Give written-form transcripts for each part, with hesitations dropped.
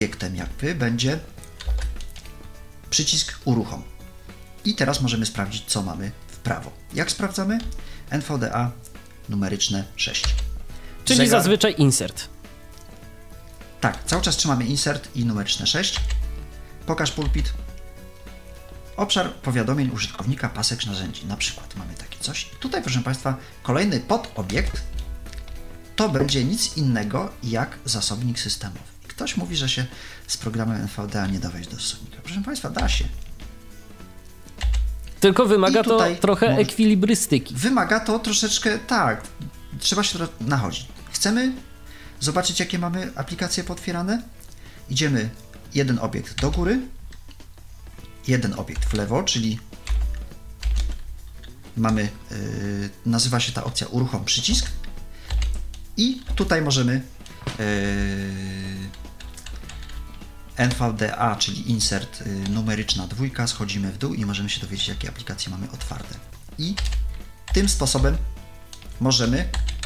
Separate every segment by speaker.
Speaker 1: obiektem jakby będzie przycisk uruchom. I teraz możemy sprawdzić, co mamy w prawo. Jak sprawdzamy? NVDA numeryczne 6.
Speaker 2: Czyli zazwyczaj insert.
Speaker 1: Tak, cały czas trzymamy insert i numeryczne 6. Pokaż pulpit. Obszar powiadomień użytkownika, pasek narzędzi. Na przykład mamy takie coś. Tutaj, proszę Państwa, kolejny podobiekt to będzie nic innego jak zasobnik systemowy. Ktoś mówi, że się z programem NVDA nie da wejść do zasobnika. Proszę Państwa, da się.
Speaker 2: Tylko wymaga to trochę ekwilibrystyki.
Speaker 1: Wymaga to troszeczkę, tak, trzeba się nachodzić. Chcemy zobaczyć, jakie mamy aplikacje potwierane? Idziemy jeden obiekt do góry, jeden obiekt w lewo, czyli mamy, nazywa się ta opcja uruchom przycisk i tutaj możemy NVDA, czyli insert numeryczna 2, schodzimy w dół i możemy się dowiedzieć, jakie aplikacje mamy otwarte. I tym sposobem możemy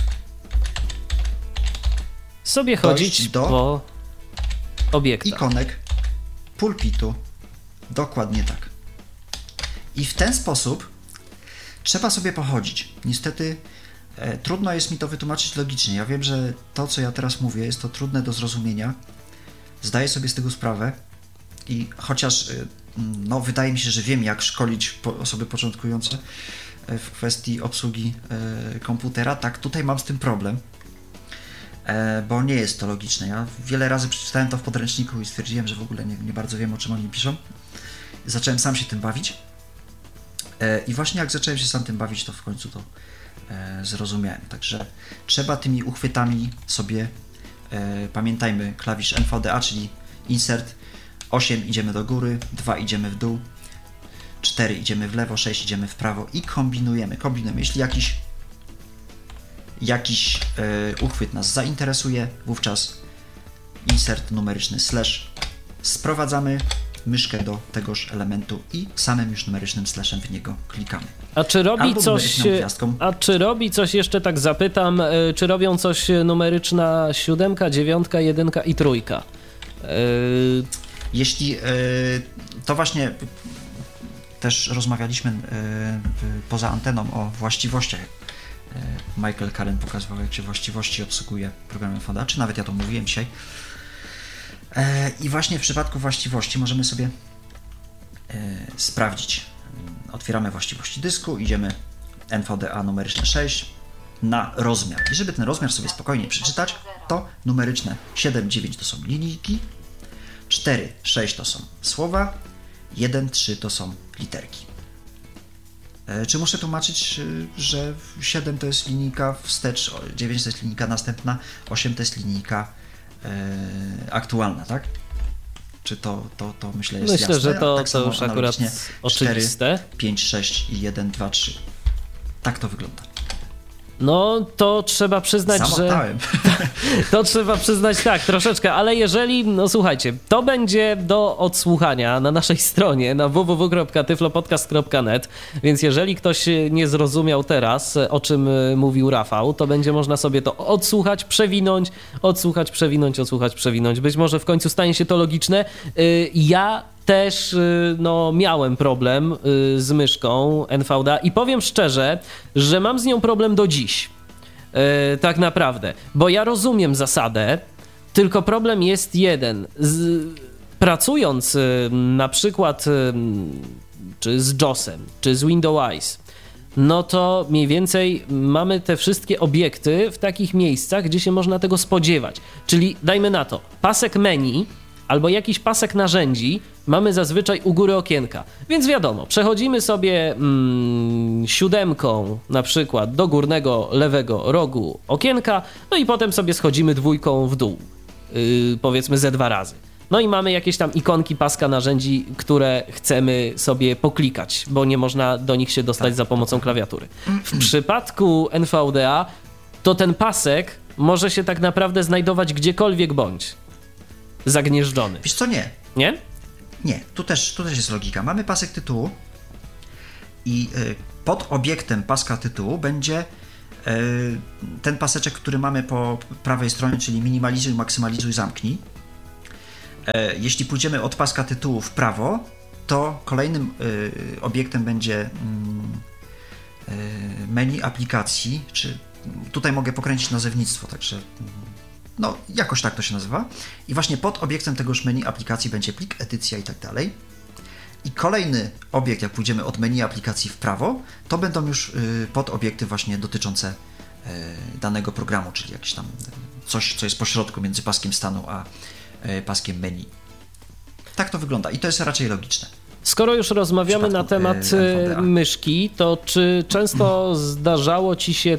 Speaker 2: sobie chodzić po obiektach.
Speaker 1: Ikonek pulpitu. Dokładnie tak. I w ten sposób trzeba sobie pochodzić. Niestety trudno jest mi to wytłumaczyć logicznie. Ja wiem, że to, co ja teraz mówię, jest to trudne do zrozumienia. Zdaję sobie z tego sprawę i chociaż wydaje mi się, że wiem, jak szkolić osoby początkujące w kwestii obsługi komputera, tak tutaj mam z tym problem, bo nie jest to logiczne. Ja wiele razy przeczytałem to w podręczniku i stwierdziłem, że w ogóle nie bardzo wiem, o czym oni piszą. Zacząłem sam się tym bawić i właśnie jak zacząłem się sam tym bawić, to w końcu to zrozumiałem. Także trzeba tymi uchwytami sobie, pamiętajmy, klawisz NVDA, czyli insert, 8 idziemy do góry, 2 idziemy w dół, 4 idziemy w lewo, 6 idziemy w prawo i kombinujemy. Jeśli jakiś uchwyt nas zainteresuje, wówczas insert numeryczny slash, sprowadzamy myszkę do tegoż elementu i samym już numerycznym slashem w niego klikamy.
Speaker 2: A czy robi coś, jeszcze tak zapytam, czy robią coś numeryczna 7, 9, 1 i 3?
Speaker 1: Jeśli to właśnie też rozmawialiśmy poza anteną o właściwościach. Michael Karen pokazywał, jak się właściwości obsługuje programem NVDA, czy nawet ja to mówiłem dzisiaj. I właśnie w przypadku właściwości możemy sobie sprawdzić. Otwieramy właściwości dysku, idziemy NVDA numeryczne 6 na rozmiar. I żeby ten rozmiar sobie spokojnie przeczytać, to numeryczne 7, 9 to są linijki, 4, 6 to są słowa, 1, 3 to są literki. Czy muszę tłumaczyć, że 7 to jest linijka wstecz, 9 to jest linijka następna, 8 to jest linijka aktualna, tak? Czy to myślę jest jasne?
Speaker 2: Myślę, że to,
Speaker 1: tak
Speaker 2: to już akurat
Speaker 1: 4,
Speaker 2: oczywiste.
Speaker 1: 5, 6 i 1, 2, 3. Tak to wygląda.
Speaker 2: No, to trzeba przyznać, to trzeba przyznać tak, troszeczkę, ale jeżeli, no słuchajcie, to będzie do odsłuchania na naszej stronie na www.tyflopodcast.net, więc jeżeli ktoś nie zrozumiał teraz, o czym mówił Rafał, to będzie można sobie to odsłuchać, przewinąć. Być może w końcu stanie się to logiczne. Ja też miałem problem z myszką NVDA i powiem szczerze, że mam z nią problem do dziś. Tak naprawdę. Bo ja rozumiem zasadę, tylko problem jest jeden. Pracując na przykład czy z JOS-em, czy z Windows Eyes, no to mniej więcej mamy te wszystkie obiekty w takich miejscach, gdzie się można tego spodziewać. Czyli dajmy na to, pasek menu albo jakiś pasek narzędzi mamy zazwyczaj u góry okienka. Więc wiadomo, przechodzimy sobie 7 na przykład do górnego lewego rogu okienka, no i potem sobie schodzimy 2 w dół, powiedzmy ze 2 razy. No i mamy jakieś tam ikonki paska narzędzi, które chcemy sobie poklikać, bo nie można do nich się dostać za pomocą klawiatury. W przypadku NVDA to ten pasek może się tak naprawdę znajdować gdziekolwiek bądź zagnieżdżony.
Speaker 1: Wiesz co, nie.
Speaker 2: Nie?
Speaker 1: Nie, tu też jest logika. Mamy pasek tytułu i pod obiektem paska tytułu będzie ten paseczek, który mamy po prawej stronie, czyli minimalizuj, maksymalizuj, zamknij. Jeśli pójdziemy od paska tytułu w prawo, to kolejnym obiektem będzie menu aplikacji, czy tutaj mogę pokręcić nazewnictwo, także no jakoś tak to się nazywa. I właśnie pod obiektem tegoż menu aplikacji będzie plik, edycja i tak dalej. I kolejny obiekt, jak pójdziemy od menu aplikacji w prawo, to będą już podobiekty właśnie dotyczące danego programu, czyli jakieś tam coś, co jest pośrodku między paskiem stanu a paskiem menu. Tak to wygląda i to jest raczej logiczne.
Speaker 2: Skoro już rozmawiamy na temat myszki, to czy często zdarzało ci się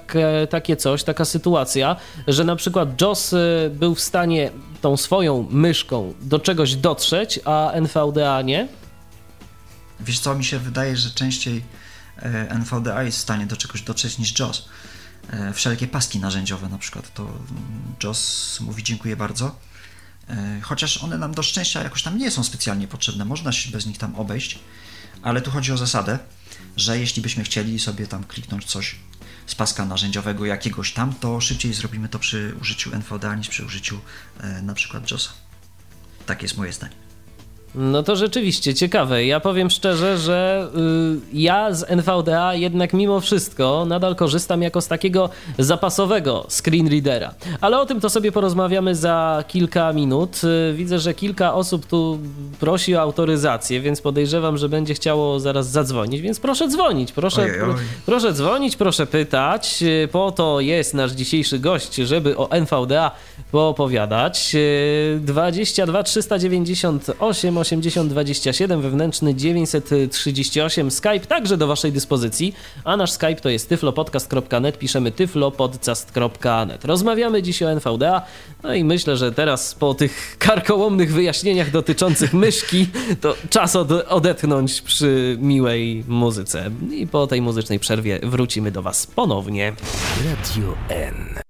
Speaker 2: taka sytuacja, że na przykład JOS był w stanie tą swoją myszką do czegoś dotrzeć, a NVDA nie?
Speaker 1: Wiesz co, mi się wydaje, że częściej NVDA jest w stanie do czegoś dotrzeć niż JOS. Wszelkie paski narzędziowe na przykład, to JOS mówi dziękuję bardzo. Chociaż one nam do szczęścia jakoś tam nie są specjalnie potrzebne, można się bez nich tam obejść, ale tu chodzi o zasadę, że jeśli byśmy chcieli sobie tam kliknąć coś z paska narzędziowego jakiegoś tam, to szybciej zrobimy to przy użyciu NVDA niż przy użyciu na przykład JOS-a. Takie jest moje zdanie.
Speaker 2: No to rzeczywiście ciekawe. Ja powiem szczerze, że ja z NVDA jednak mimo wszystko nadal korzystam jako z takiego zapasowego screen readera. Ale o tym to sobie porozmawiamy za kilka minut. Widzę, że kilka osób tu prosi o autoryzację, więc podejrzewam, że będzie chciało zaraz zadzwonić, więc proszę dzwonić, proszę dzwonić, proszę pytać. Po to jest nasz dzisiejszy gość, żeby o NVDA poopowiadać. 22 398 8027, wewnętrzny 938, Skype także do waszej dyspozycji, a nasz Skype to jest tyflopodcast.net, piszemy tyflopodcast.net. Rozmawiamy dziś o NVDA, no i myślę, że teraz po tych karkołomnych wyjaśnieniach dotyczących myszki, to czas odetchnąć przy miłej muzyce. I po tej muzycznej przerwie wrócimy do was ponownie. Radio N.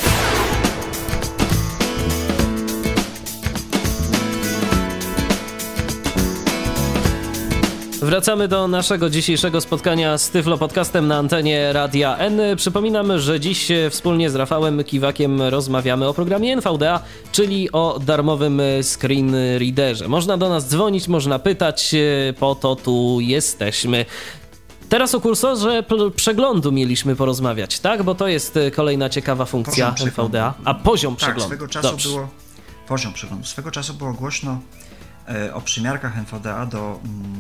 Speaker 2: Wracamy do naszego dzisiejszego spotkania z Tyflo Podcastem na antenie Radia N. Przypominam, że dziś wspólnie z Rafałem Kiwakiem rozmawiamy o programie NVDA, czyli o darmowym screen readerze. Można do nas dzwonić, można pytać, po to tu jesteśmy. Teraz o kursorze przeglądu mieliśmy porozmawiać, tak? Bo to jest kolejna ciekawa funkcja NVDA. A poziom przeglądu.
Speaker 1: Swego czasu było poziom przeglądu. Swego czasu było głośno o przymiarkach NVDA do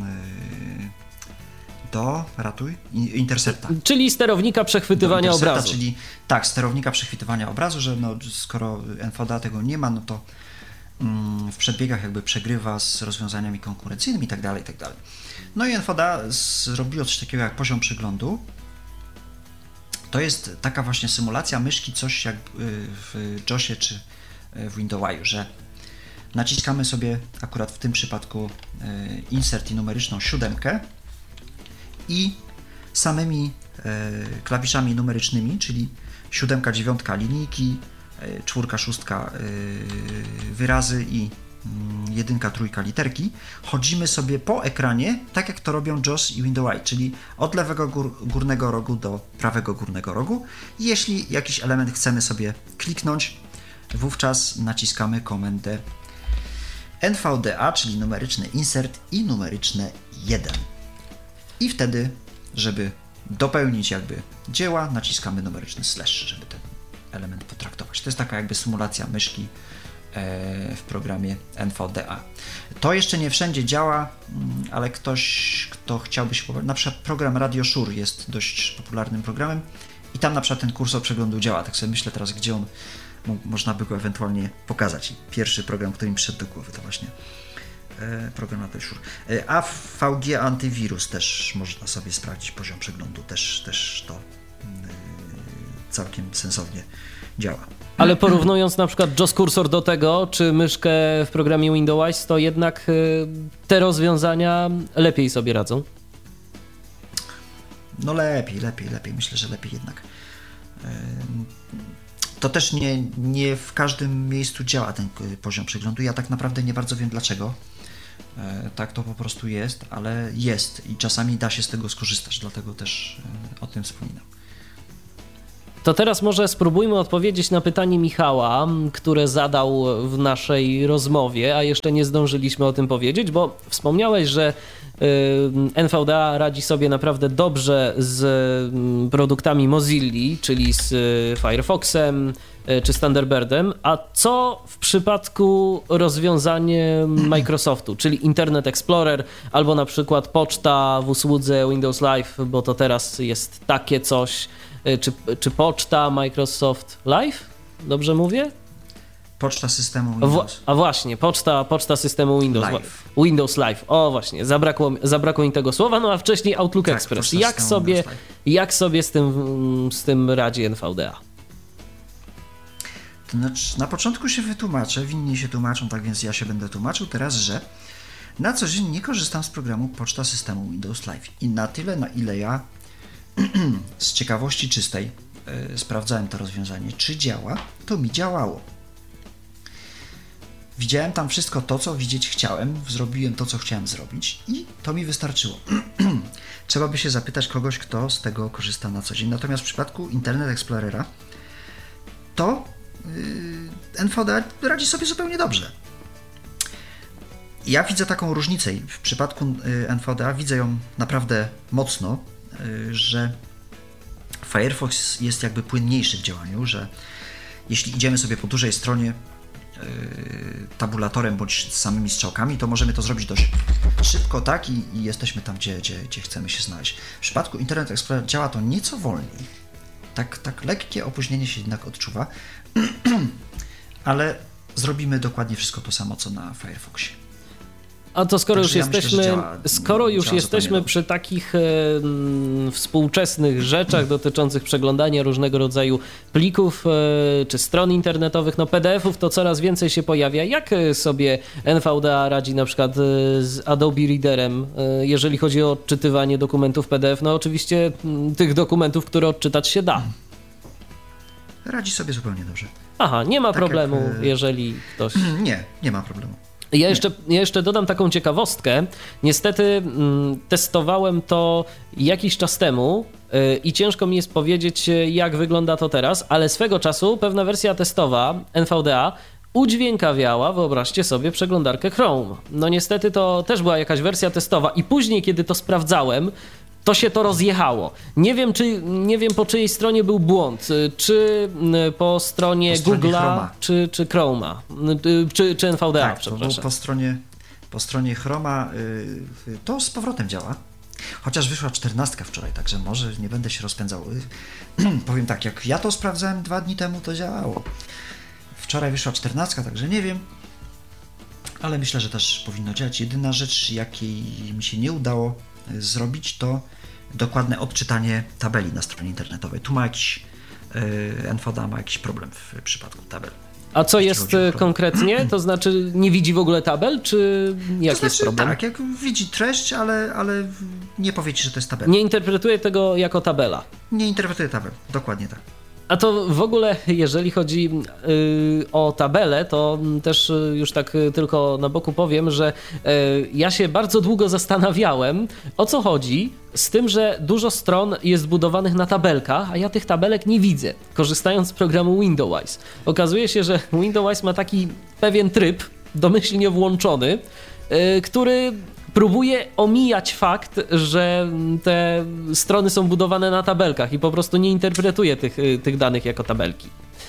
Speaker 1: Intercepta.
Speaker 2: Czyli sterownika przechwytywania obrazu.
Speaker 1: Czyli tak, sterownika przechwytywania obrazu, że no, skoro NVDA tego nie ma, no to w przedbiegach jakby przegrywa z rozwiązaniami konkurencyjnymi i tak dalej, i tak dalej. No i NVDA zrobiło coś takiego jak poziom przeglądu. To jest taka właśnie symulacja myszki, coś jak w JOSie czy w Windowsie, że naciskamy sobie akurat w tym przypadku insert i numeryczną 7 i samymi klawiszami numerycznymi, czyli 7, 9 linijki, 4, 6 wyrazy i 1, 3 literki, chodzimy sobie po ekranie, tak jak to robią JOS i Windows, czyli od lewego górnego rogu do prawego górnego rogu. I jeśli jakiś element chcemy sobie kliknąć, wówczas naciskamy komendę NVDA, czyli numeryczny insert i numeryczne 1. I wtedy, żeby dopełnić jakby dzieła, naciskamy numeryczny slash, żeby ten element potraktować. To jest taka jakby symulacja myszki w programie NVDA. To jeszcze nie wszędzie działa, ale ktoś, kto chciałby się pobawić, na przykład program Radio Shure jest dość popularnym programem i tam na przykład ten kursor przeglądu działa. Tak sobie myślę teraz, gdzie on można by go ewentualnie pokazać. Pierwszy program, który mi przyszedł do głowy, to właśnie program Radio Shure. A w VG Antywirus też można sobie sprawdzić poziom przeglądu, też to całkiem sensownie działa.
Speaker 2: Ale porównując na przykład JOS kursor do tego, czy myszkę w programie Windows, to jednak te rozwiązania lepiej sobie radzą?
Speaker 1: No lepiej. Myślę, że lepiej jednak. To też nie w każdym miejscu działa ten poziom przeglądu. Ja tak naprawdę nie bardzo wiem dlaczego. Tak to po prostu jest, ale jest i czasami da się z tego skorzystać, dlatego też o tym wspominam.
Speaker 2: To teraz może spróbujmy odpowiedzieć na pytanie Michała, które zadał w naszej rozmowie, a jeszcze nie zdążyliśmy o tym powiedzieć, bo wspomniałeś, że NVDA radzi sobie naprawdę dobrze z produktami Mozilli, czyli z Firefoxem czy z Thunderbirtem, a co w przypadku rozwiązania Microsoftu, czyli Internet Explorer albo na przykład poczta w usłudze Windows Live, bo to teraz jest takie coś, czy poczta Microsoft Live? Dobrze mówię?
Speaker 1: Poczta systemu Windows.
Speaker 2: A właśnie, poczta systemu Windows Live. Windows Live. O właśnie, zabrakło mi tego słowa, no a wcześniej Outlook
Speaker 1: tak,
Speaker 2: Express. Jak sobie z tym radzi NVDA?
Speaker 1: To znaczy, na początku się wytłumaczę, inni się tłumaczą, tak więc ja się będę tłumaczył teraz, że na co dzień nie korzystam z programu poczta systemu Windows Live i na tyle, na ile ja z ciekawości czystej sprawdzałem to rozwiązanie, czy działa, to mi działało. Widziałem tam wszystko to, co widzieć chciałem, zrobiłem to, co chciałem zrobić i to mi wystarczyło. Trzeba by się zapytać kogoś, kto z tego korzysta na co dzień. Natomiast w przypadku Internet Explorera to NVDA radzi sobie zupełnie dobrze. Ja widzę taką różnicę i w przypadku NVDA widzę ją naprawdę mocno, że Firefox jest jakby płynniejszy w działaniu, że jeśli idziemy sobie po dużej stronie tabulatorem bądź z samymi strzałkami, to możemy to zrobić dość szybko, tak? I jesteśmy tam, gdzie chcemy się znaleźć. W przypadku Internet Explorer działa to nieco wolniej. Tak lekkie opóźnienie się jednak odczuwa, ale zrobimy dokładnie wszystko to samo, co na Firefoxie.
Speaker 2: A to skoro
Speaker 1: Także
Speaker 2: już jesteśmy przy takich współczesnych rzeczach dotyczących przeglądania różnego rodzaju plików czy stron internetowych, no PDF-ów to coraz więcej się pojawia. Jak sobie NVDA radzi na przykład z Adobe Readerem, jeżeli chodzi o odczytywanie dokumentów PDF? No oczywiście tych dokumentów, które odczytać się da.
Speaker 1: Radzi sobie zupełnie dobrze.
Speaker 2: Aha, nie ma problemu, jeżeli ktoś...
Speaker 1: Nie ma problemu.
Speaker 2: Ja jeszcze dodam taką ciekawostkę. Niestety testowałem to jakiś czas temu i ciężko mi jest powiedzieć, jak wygląda to teraz, ale swego czasu pewna wersja testowa NVDA udźwiękawiała, wyobraźcie sobie, przeglądarkę Chrome. No niestety to też była jakaś wersja testowa i później, kiedy to sprawdzałem, to się to rozjechało. Nie wiem po czyjej stronie był błąd. Czy po stronie Google'a, czy Chroma, czy NVDA,
Speaker 1: tak, przepraszam. Po stronie Chroma to z powrotem działa. Chociaż wyszła 14 wczoraj, także może nie będę się rozpędzał. Powiem tak, jak ja to sprawdzałem 2 dni temu, to działało. Wczoraj wyszła 14, także nie wiem. Ale myślę, że też powinno działać. Jedyna rzecz, jakiej mi się nie udało zrobić, to dokładne odczytanie tabeli na stronie internetowej. Tu NVDA ma jakiś problem w przypadku tabel.
Speaker 2: A co jest konkretnie? To znaczy nie widzi w ogóle tabel, czy jaki jest problem?
Speaker 1: Tak, jak widzi treść, ale nie powie ci, że to jest tabela.
Speaker 2: Nie interpretuje tego jako tabela.
Speaker 1: Nie interpretuje tabel, dokładnie tak.
Speaker 2: A to w ogóle, jeżeli chodzi o tabelę, to też już tak tylko na boku powiem, że ja się bardzo długo zastanawiałem, o co chodzi z tym, że dużo stron jest budowanych na tabelkach, a ja tych tabelek nie widzę, korzystając z programu Windowise. Okazuje się, że Windowise ma taki pewien tryb domyślnie włączony, który próbuje omijać fakt, że te strony są budowane na tabelkach i po prostu nie interpretuje tych danych jako tabelki.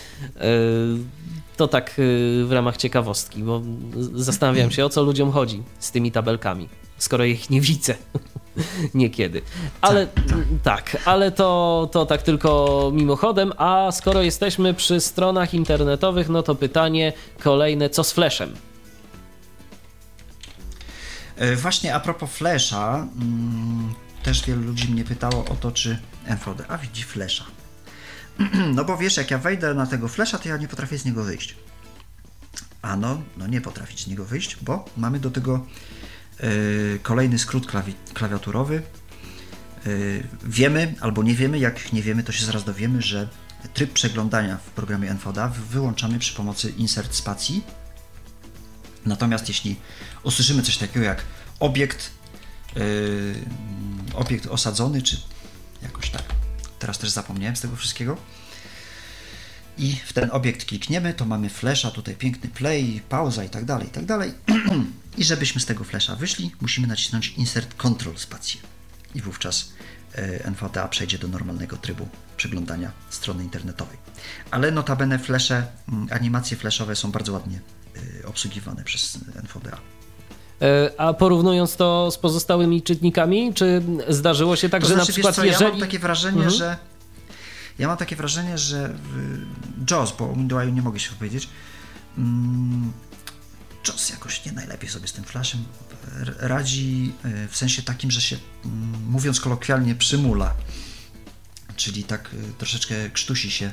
Speaker 2: To tak w ramach ciekawostki, bo zastanawiam się, o co ludziom chodzi z tymi tabelkami, skoro ich nie widzę niekiedy. Ale ale to tak tylko mimochodem, a skoro jesteśmy przy stronach internetowych, no to pytanie kolejne, co z Flashem?
Speaker 1: Właśnie a propos Flasha, też wielu ludzi mnie pytało o to, czy NVDA widzi Flasha. No bo wiesz, jak ja wejdę na tego Flasha, to ja nie potrafię z niego wyjść. A no nie potrafić z niego wyjść, bo mamy do tego kolejny skrót klawiaturowy. Wiemy albo nie wiemy, jak nie wiemy, to się zaraz dowiemy, że tryb przeglądania w programie NVDA wyłączamy przy pomocy insert spacji. Natomiast jeśli usłyszymy coś takiego jak obiekt osadzony, czy jakoś tak, teraz też zapomniałem z tego wszystkiego, i w ten obiekt klikniemy, to mamy flasha, tutaj piękny play, pauza i tak dalej, i tak dalej. I żebyśmy z tego flasha wyszli, musimy nacisnąć insert control spację i wówczas NVDA przejdzie do normalnego trybu przeglądania strony internetowej. Ale notabene animacje flashowe są bardzo ładnie obsługiwane przez NVDA.
Speaker 2: A porównując to z pozostałymi czytnikami, czy zdarzyło się tak,
Speaker 1: to
Speaker 2: że
Speaker 1: znaczy,
Speaker 2: na przykład
Speaker 1: co,
Speaker 2: jeżeli...
Speaker 1: Ja mam takie wrażenie, że JAWS, bo o Windows nie mogę się powiedzieć, JAWS jakoś nie najlepiej sobie z tym flashem radzi, w sensie takim, że się, mówiąc kolokwialnie, przymula. Czyli tak troszeczkę krztusi się,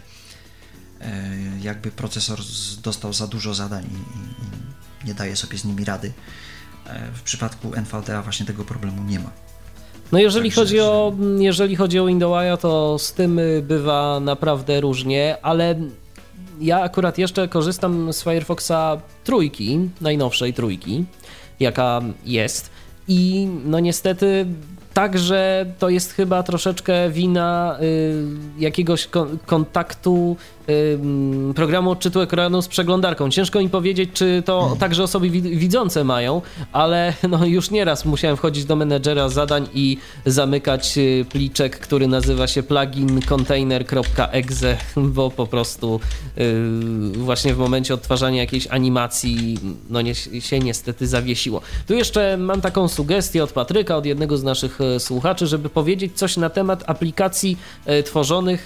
Speaker 1: jakby procesor dostał za dużo zadań i nie daje sobie z nimi rady. W przypadku NVDA właśnie tego problemu nie ma.
Speaker 2: No jeżeli chodzi o Windows, to z tym bywa naprawdę różnie, ale ja akurat jeszcze korzystam z Firefoxa trójki, najnowszej trójki, jaka jest, i no niestety także to jest chyba troszeczkę wina jakiegoś kontaktu programu odczytu ekranu z przeglądarką. Ciężko mi powiedzieć, czy to także osoby widzące mają, ale no już nieraz musiałem wchodzić do menedżera zadań i zamykać pliczek, który nazywa się plugincontainer.exe, bo po prostu właśnie w momencie odtwarzania jakiejś animacji się niestety zawiesiło. Tu jeszcze mam taką sugestię od Patryka, od jednego z naszych słuchaczy, żeby powiedzieć coś na temat aplikacji tworzonych,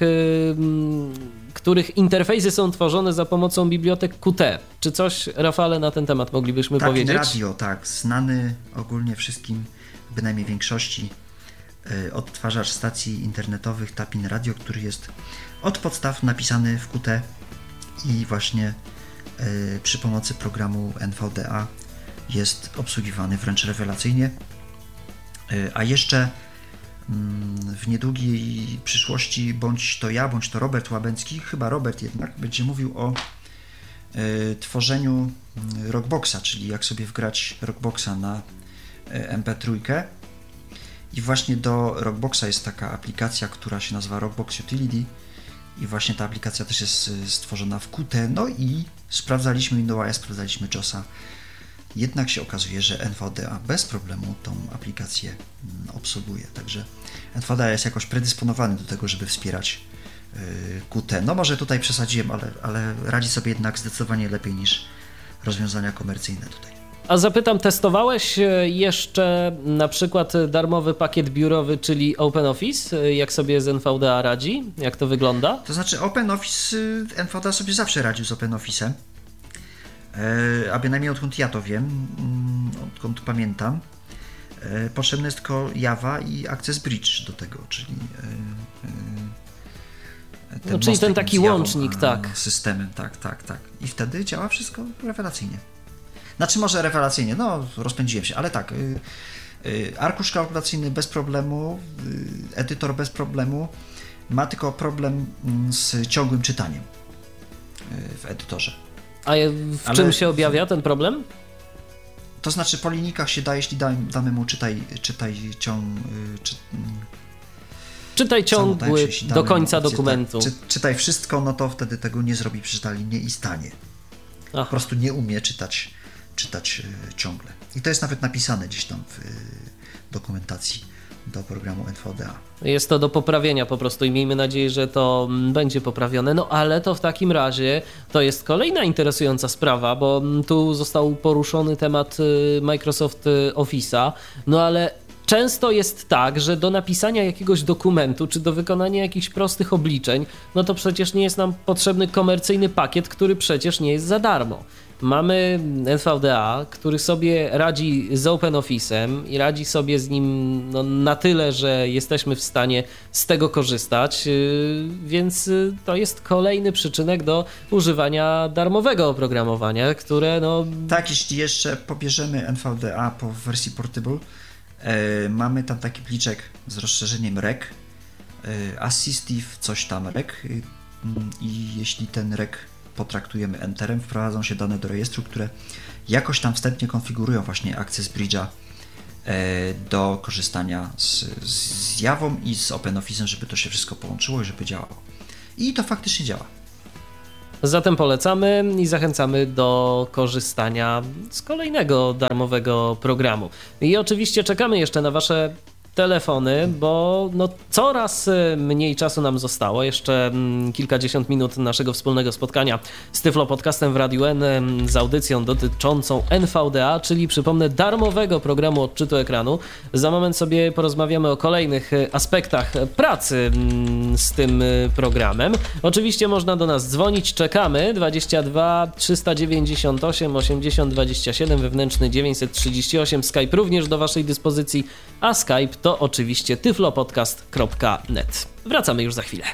Speaker 2: których interfejsy są tworzone za pomocą bibliotek Qt. Czy coś, Rafale, na ten temat moglibyśmy powiedzieć?
Speaker 1: Radio, tak, znany ogólnie wszystkim, bynajmniej większości, odtwarzacz stacji internetowych Tapin Radio, który jest od podstaw napisany w Qt i właśnie przy pomocy programu NVDA jest obsługiwany wręcz rewelacyjnie. A jeszcze w niedługiej przyszłości bądź to ja, bądź to Robert Łabęcki, chyba Robert jednak, będzie mówił o tworzeniu Rockboxa, czyli jak sobie wgrać Rockboxa na MP3. I właśnie do Rockboxa jest taka aplikacja, która się nazywa Rockbox Utility i właśnie ta aplikacja też jest stworzona w Qt. No i sprawdzaliśmy Windows, sprawdzaliśmy JAWSa. Jednak się okazuje, że NVDA bez problemu tą aplikację obsługuje. Także NVDA jest jakoś predysponowany do tego, żeby wspierać Qt. No może tutaj przesadziłem, ale radzi sobie jednak zdecydowanie lepiej niż rozwiązania komercyjne tutaj.
Speaker 2: A zapytam, testowałeś jeszcze na przykład darmowy pakiet biurowy, czyli OpenOffice? Jak sobie z NVDA radzi? Jak to wygląda?
Speaker 1: To znaczy OpenOffice, NVDA sobie zawsze radził z OpenOffice'em. A bynajmniej odkąd ja to wiem, odkąd pamiętam, potrzebne jest tylko Java i Access Bridge do tego, czyli
Speaker 2: czyli ten taki łącznik, tak.
Speaker 1: Systemem, tak. I wtedy działa wszystko rewelacyjnie. Znaczy może rewelacyjnie, rozpędziłem się, ale tak, arkusz kalkulacyjny bez problemu, edytor bez problemu, ma tylko problem z ciągłym czytaniem w edytorze.
Speaker 2: A w czym się objawia ten problem?
Speaker 1: To znaczy po linijkach się da, jeśli damy mu czytaj ciągły
Speaker 2: do końca dokumentu.
Speaker 1: Czytaj wszystko, no to wtedy tego nie zrobi, przeczyta linię i stanie. Po prostu nie umie czytać ciągle. I to jest nawet napisane gdzieś tam w dokumentacji do programu NVDA.
Speaker 2: Jest to do poprawienia po prostu i miejmy nadzieję, że to będzie poprawione. No ale to w takim razie to jest kolejna interesująca sprawa, bo tu został poruszony temat Microsoft Office'a, no ale często jest tak, że do napisania jakiegoś dokumentu, czy do wykonania jakichś prostych obliczeń, no to przecież nie jest nam potrzebny komercyjny pakiet, który przecież nie jest za darmo. Mamy NVDA, który sobie radzi z OpenOffice'em i radzi sobie z nim na tyle, że jesteśmy w stanie z tego korzystać, więc to jest kolejny przyczynek do używania darmowego oprogramowania, które
Speaker 1: Tak, jeśli jeszcze pobierzemy NVDA po wersji Portable, mamy tam taki pliczek z rozszerzeniem rec, assistive coś tam rec i jeśli ten rec potraktujemy Enterem, wprowadzą się dane do rejestru, które jakoś tam wstępnie konfigurują właśnie Access Bridge'a do korzystania z Javą i z OpenOffice'em, żeby to się wszystko połączyło i żeby działało. I to faktycznie działa.
Speaker 2: Zatem polecamy i zachęcamy do korzystania z kolejnego darmowego programu. I oczywiście czekamy jeszcze na wasze telefony, bo no coraz mniej czasu nam zostało. Jeszcze kilkadziesiąt minut naszego wspólnego spotkania z Tyflo Podcastem w Radiu N z audycją dotyczącą NVDA, czyli przypomnę darmowego programu odczytu ekranu. Za moment sobie porozmawiamy o kolejnych aspektach pracy z tym programem. Oczywiście można do nas dzwonić, czekamy 22 398 80 27, wewnętrzny 938, Skype również do waszej dyspozycji, a Skype to oczywiście tyflopodcast.net. Wracamy już za chwilę.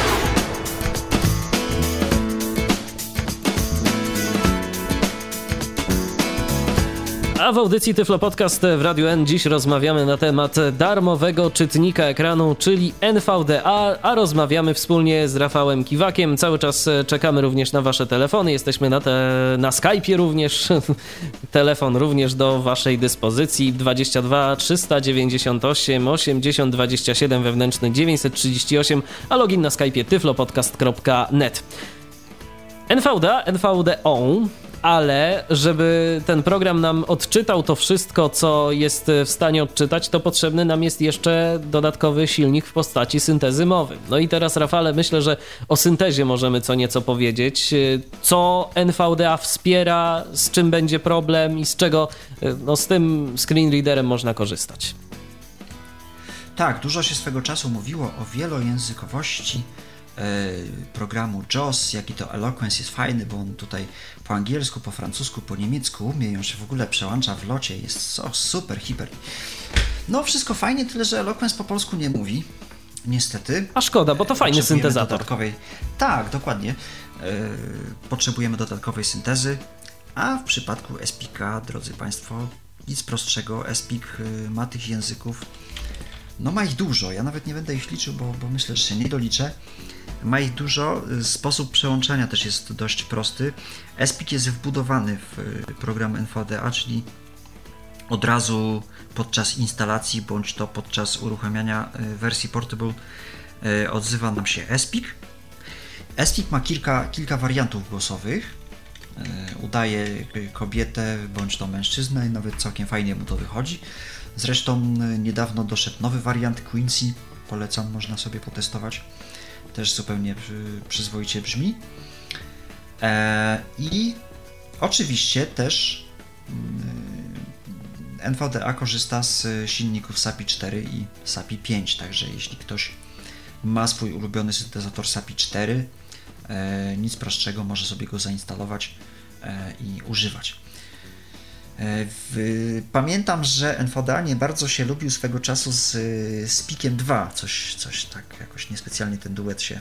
Speaker 2: A w audycji Tyflo Podcast w Radiu N dziś rozmawiamy na temat darmowego czytnika ekranu, czyli NVDA, a rozmawiamy wspólnie z Rafałem Kiwakiem. Cały czas czekamy również na wasze telefony, jesteśmy na Skype'ie również. Telefon również do waszej dyspozycji 22 398 80 27, wewnętrzny 938, a login na Skype'ie tyflopodcast.net. NVDA, ale żeby ten program nam odczytał to wszystko, co jest w stanie odczytać, to potrzebny nam jest jeszcze dodatkowy silnik w postaci syntezy mowy. No i teraz, Rafale, myślę, że o syntezie możemy co nieco powiedzieć. Co NVDA wspiera, z czym będzie problem i z czego z tym screen readerem można korzystać.
Speaker 1: Tak, dużo się swego czasu mówiło o wielojęzykowości programu JAWS, jaki to Eloquence jest fajny, bo on tutaj po angielsku, po francusku, po niemiecku umie, on się w ogóle przełącza w locie, jest super, hiper. No wszystko fajnie, tyle że Eloquence po polsku nie mówi, niestety.
Speaker 2: A szkoda, bo to fajny syntezator.
Speaker 1: Tak, dokładnie. Potrzebujemy dodatkowej syntezy, a w przypadku SPIC-a, drodzy Państwo, nic prostszego. SPIC ma tych języków, no ma ich dużo, ja nawet nie będę ich liczył, bo myślę, że się nie doliczę. Ma ich dużo, sposób przełączania też jest dość prosty. SPIC jest wbudowany w program NVDA, czyli od razu podczas instalacji bądź to podczas uruchamiania wersji Portable odzywa nam się SPIC. SPIC ma kilka wariantów głosowych. Udaje kobietę bądź to mężczyznę i nawet całkiem fajnie mu to wychodzi. Zresztą niedawno doszedł nowy wariant Quincy, polecam, można sobie potestować. Też zupełnie przyzwoicie brzmi. I oczywiście też NVDA korzysta z silników SAPI 4 i SAPI 5, także jeśli ktoś ma swój ulubiony syntezator SAPI 4, nic prostszego, może sobie go zainstalować i używać. Pamiętam, że NVDA nie bardzo się lubił swego czasu z PIC-iem 2, coś tak jakoś niespecjalnie ten duet się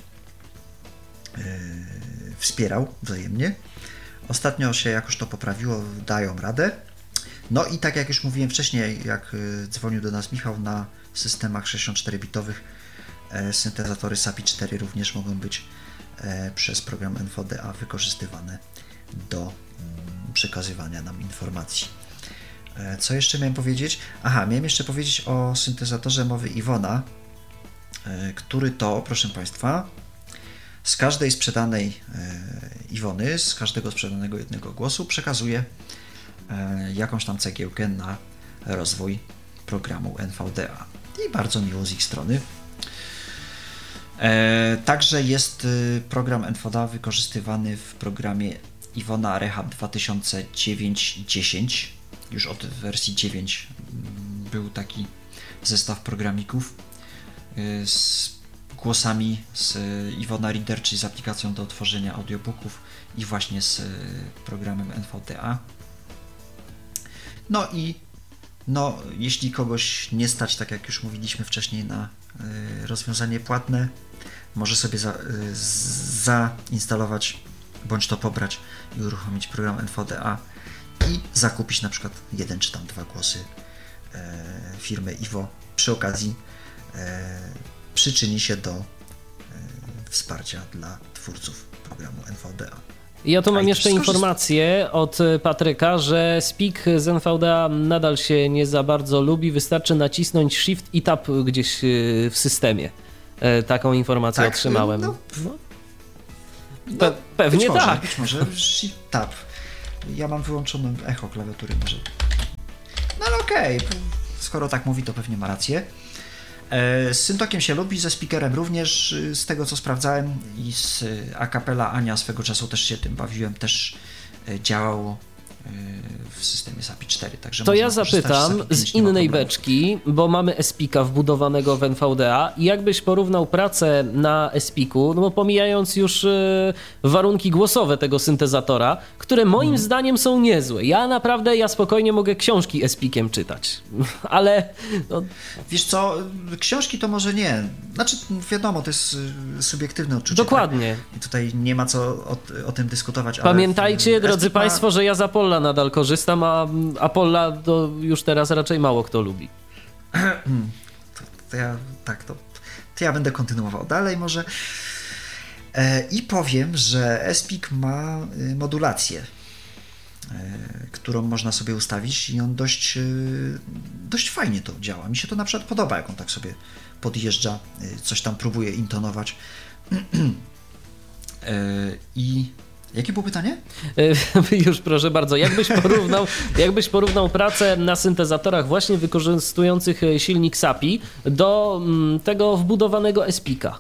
Speaker 1: wspierał wzajemnie. Ostatnio się jakoś to poprawiło, dają radę. No i tak jak już mówiłem wcześniej, jak dzwonił do nas Michał, na systemach 64-bitowych syntezatory SAPI 4 również mogą być przez program NVDA wykorzystywane do przekazywania nam informacji. Co jeszcze miałem powiedzieć? Miałem jeszcze powiedzieć o syntezatorze mowy Iwona, który to, proszę Państwa, z każdej sprzedanej Iwony, z każdego sprzedanego jednego głosu przekazuje jakąś tam cegiełkę na rozwój programu NVDA. I bardzo miło z ich strony. Także jest program NVDA wykorzystywany w programie Iwona Rehab 2009-10. Już od wersji 9 był taki zestaw programików z głosami z Iwona Reader, czyli z aplikacją do tworzenia audiobooków i właśnie z programem NVDA. No i jeśli kogoś nie stać, tak jak już mówiliśmy wcześniej, na rozwiązanie płatne, może sobie zainstalować bądź to pobrać i uruchomić program NVDA i zakupić na przykład jeden czy tam dwa głosy firmy Iwo. Przy okazji przyczyni się do wsparcia dla twórców programu NVDA.
Speaker 2: Ja tu mam jeszcze informację od Patryka, że SPIC z NVDA nadal się nie za bardzo lubi. Wystarczy nacisnąć Shift i Tab gdzieś w systemie. Taką informację otrzymałem. Pewnie tak.
Speaker 1: Być może Shift Tab. Ja mam wyłączone echo klawiatury może. No ale okej, skoro tak mówi, to pewnie ma rację. Z Syntokiem się lubi, ze speakerem również, z tego co sprawdzałem, i z Acapella Ania swego czasu też się tym bawiłem, też działało w systemie SAPI 4. Także
Speaker 2: to ja zapytam z innej beczki, bo mamy SPIC-a wbudowanego w NVDA i jakbyś porównał pracę na SPIC-u, no bo pomijając już warunki głosowe tego syntezatora, które moim zdaniem są niezłe. Ja spokojnie mogę książki SPIC-iem czytać, ale... No...
Speaker 1: Wiesz co, książki to może nie. Znaczy wiadomo, to jest subiektywne odczucie.
Speaker 2: Dokładnie.
Speaker 1: Tak? I tutaj nie ma co o tym dyskutować.
Speaker 2: Pamiętajcie,
Speaker 1: ale
Speaker 2: drodzy Państwo, że ja z Apolla nadal korzystam, a Apolla to już teraz raczej mało kto lubi.
Speaker 1: To ja będę kontynuował dalej może. I powiem, że SPIC ma modulację, którą można sobie ustawić i on dość fajnie to działa. Mi się to na przykład podoba, jak on tak sobie podjeżdża, coś tam próbuje intonować. I jakie było pytanie?
Speaker 2: Już proszę bardzo. Jakbyś porównał pracę na syntezatorach właśnie wykorzystujących silnik SAPI do tego wbudowanego SPIC-a?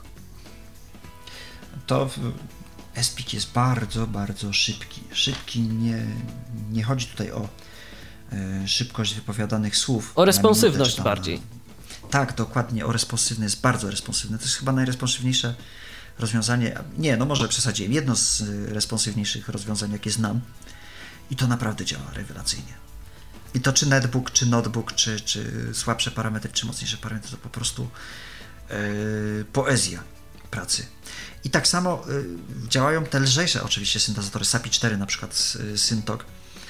Speaker 1: To SPIC jest bardzo, bardzo szybki. Nie chodzi tutaj o szybkość wypowiadanych słów.
Speaker 2: O responsywność bardziej.
Speaker 1: Tak, dokładnie, o responsywność. Jest bardzo responsywne. To jest chyba najresponsywniejsze rozwiązanie. Nie, no może przesadziłem. Jedno z responsywniejszych rozwiązań, jakie znam. I to naprawdę działa rewelacyjnie. I to czy netbook, czy notebook, czy słabsze parametry, czy mocniejsze parametry, to po prostu poezja pracy. I tak samo działają te lżejsze oczywiście syntezatory, SAPI 4 na przykład, Syntok,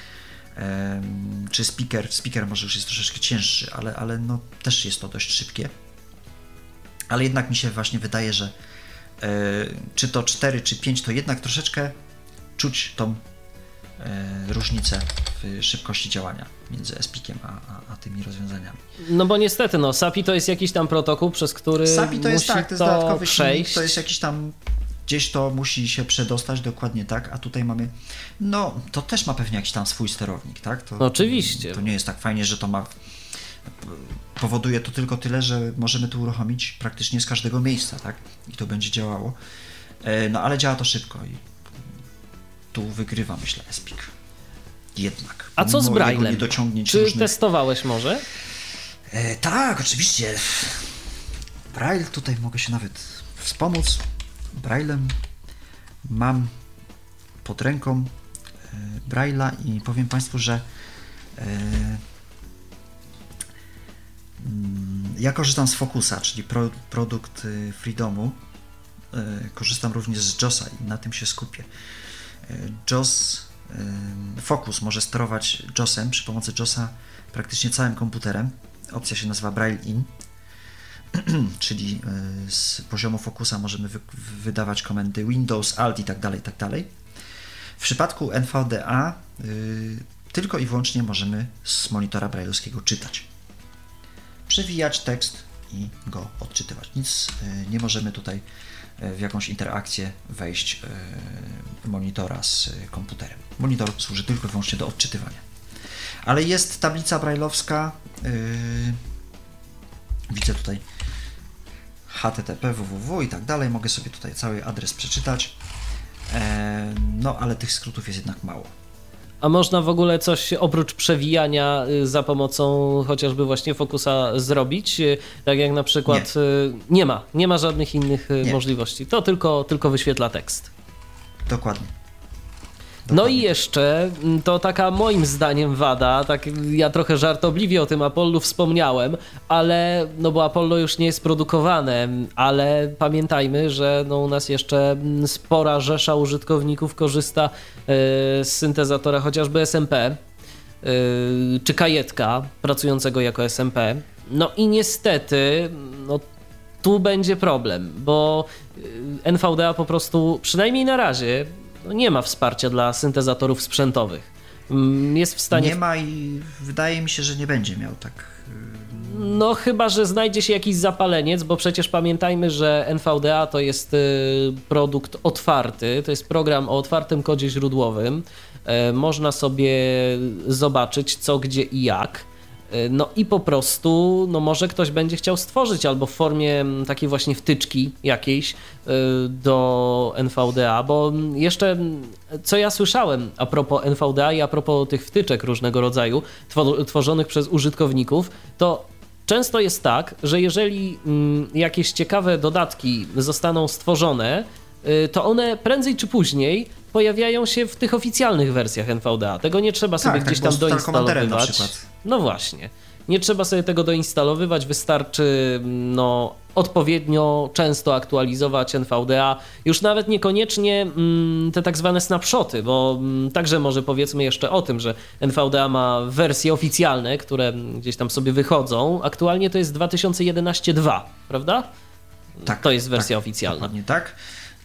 Speaker 1: czy Speaker może już jest troszeczkę cięższy, ale no też jest to dość szybkie. Ale jednak mi się właśnie wydaje, że czy to 4, czy 5, to jednak troszeczkę czuć tą różnicę w szybkości działania między SPIC-iem a tymi rozwiązaniami.
Speaker 2: No bo niestety, SAPI to jest jakiś tam protokół, przez który
Speaker 1: SAPI to jest,
Speaker 2: musi
Speaker 1: to jest dodatkowy
Speaker 2: przejść.
Speaker 1: silnik, to jest jakiś tam, gdzieś to musi się przedostać, dokładnie tak, a tutaj mamy, no to też ma pewnie jakiś tam swój sterownik, tak? To,
Speaker 2: oczywiście.
Speaker 1: To nie jest tak fajnie, że to ma, powoduje to tylko tyle, że możemy to uruchomić praktycznie z każdego miejsca, tak? I to będzie działało. No ale działa to szybko i tu wygrywa, myślę, SPIC. Jednak.
Speaker 2: A co z Braillem? Czy
Speaker 1: różnych...
Speaker 2: testowałeś może?
Speaker 1: Tak, oczywiście. Braille, tutaj mogę się nawet wspomóc. Braillem mam pod ręką Braille'a i powiem Państwu, że ja korzystam z Focusa, czyli produkt Freedomu. Korzystam również z JAWSa i na tym się skupię. Focus może sterować JAWSem przy pomocy JAWSa praktycznie całym komputerem. Opcja się nazywa Braille In, czyli z poziomu Focusa możemy wydawać komendy Windows, Alt i tak dalej. W przypadku NVDA tylko i wyłącznie możemy z monitora brailleowskiego czytać. Przewijać tekst i go odczytywać. Nic nie możemy tutaj w jakąś interakcję wejść monitora z komputerem. Monitor służy tylko i wyłącznie do odczytywania. Ale jest tablica brailleowska, widzę tutaj http, www i tak dalej, mogę sobie tutaj cały adres przeczytać, no ale tych skrótów jest jednak mało.
Speaker 2: A można w ogóle coś oprócz przewijania za pomocą chociażby właśnie Focusa zrobić? Tak jak na przykład nie ma żadnych innych możliwości. To tylko wyświetla tekst.
Speaker 1: Dokładnie.
Speaker 2: No i jeszcze to taka moim zdaniem wada, tak ja trochę żartobliwie o tym Apollu wspomniałem, ale no bo Apollo już nie jest produkowane, ale pamiętajmy, że no u nas jeszcze spora rzesza użytkowników korzysta z syntezatora chociażby SMP czy kajetka pracującego jako SMP. No i niestety no tu będzie problem, bo NVDA po prostu przynajmniej na razie nie ma wsparcia dla syntezatorów sprzętowych. Jest w stanie...
Speaker 1: Nie ma i wydaje mi się, że nie będzie miał tak
Speaker 2: No chyba, że znajdzie się jakiś zapaleniec, bo przecież pamiętajmy, że NVDA to jest produkt otwarty, to jest program o otwartym kodzie źródłowym. Można sobie zobaczyć co, gdzie i jak. No i po prostu, no może ktoś będzie chciał stworzyć albo w formie takiej właśnie wtyczki jakiejś do NVDA, bo jeszcze co ja słyszałem a propos NVDA i a propos tych wtyczek różnego rodzaju tworzonych przez użytkowników, to często jest tak, że jeżeli jakieś ciekawe dodatki zostaną stworzone, to one prędzej czy później pojawiają się w tych oficjalnych wersjach NVDA. Tego nie trzeba sobie gdzieś tam doinstalowywać.
Speaker 1: Na przykład.
Speaker 2: No właśnie. Nie trzeba sobie tego doinstalowywać, wystarczy odpowiednio często aktualizować NVDA. Już nawet niekoniecznie te tak zwane snapshoty, bo także może powiedzmy jeszcze o tym, że NVDA ma wersje oficjalne, które gdzieś tam sobie wychodzą. Aktualnie to jest 2011.2, prawda?
Speaker 1: Tak.
Speaker 2: To jest wersja
Speaker 1: tak,
Speaker 2: oficjalna.
Speaker 1: Dokładnie tak.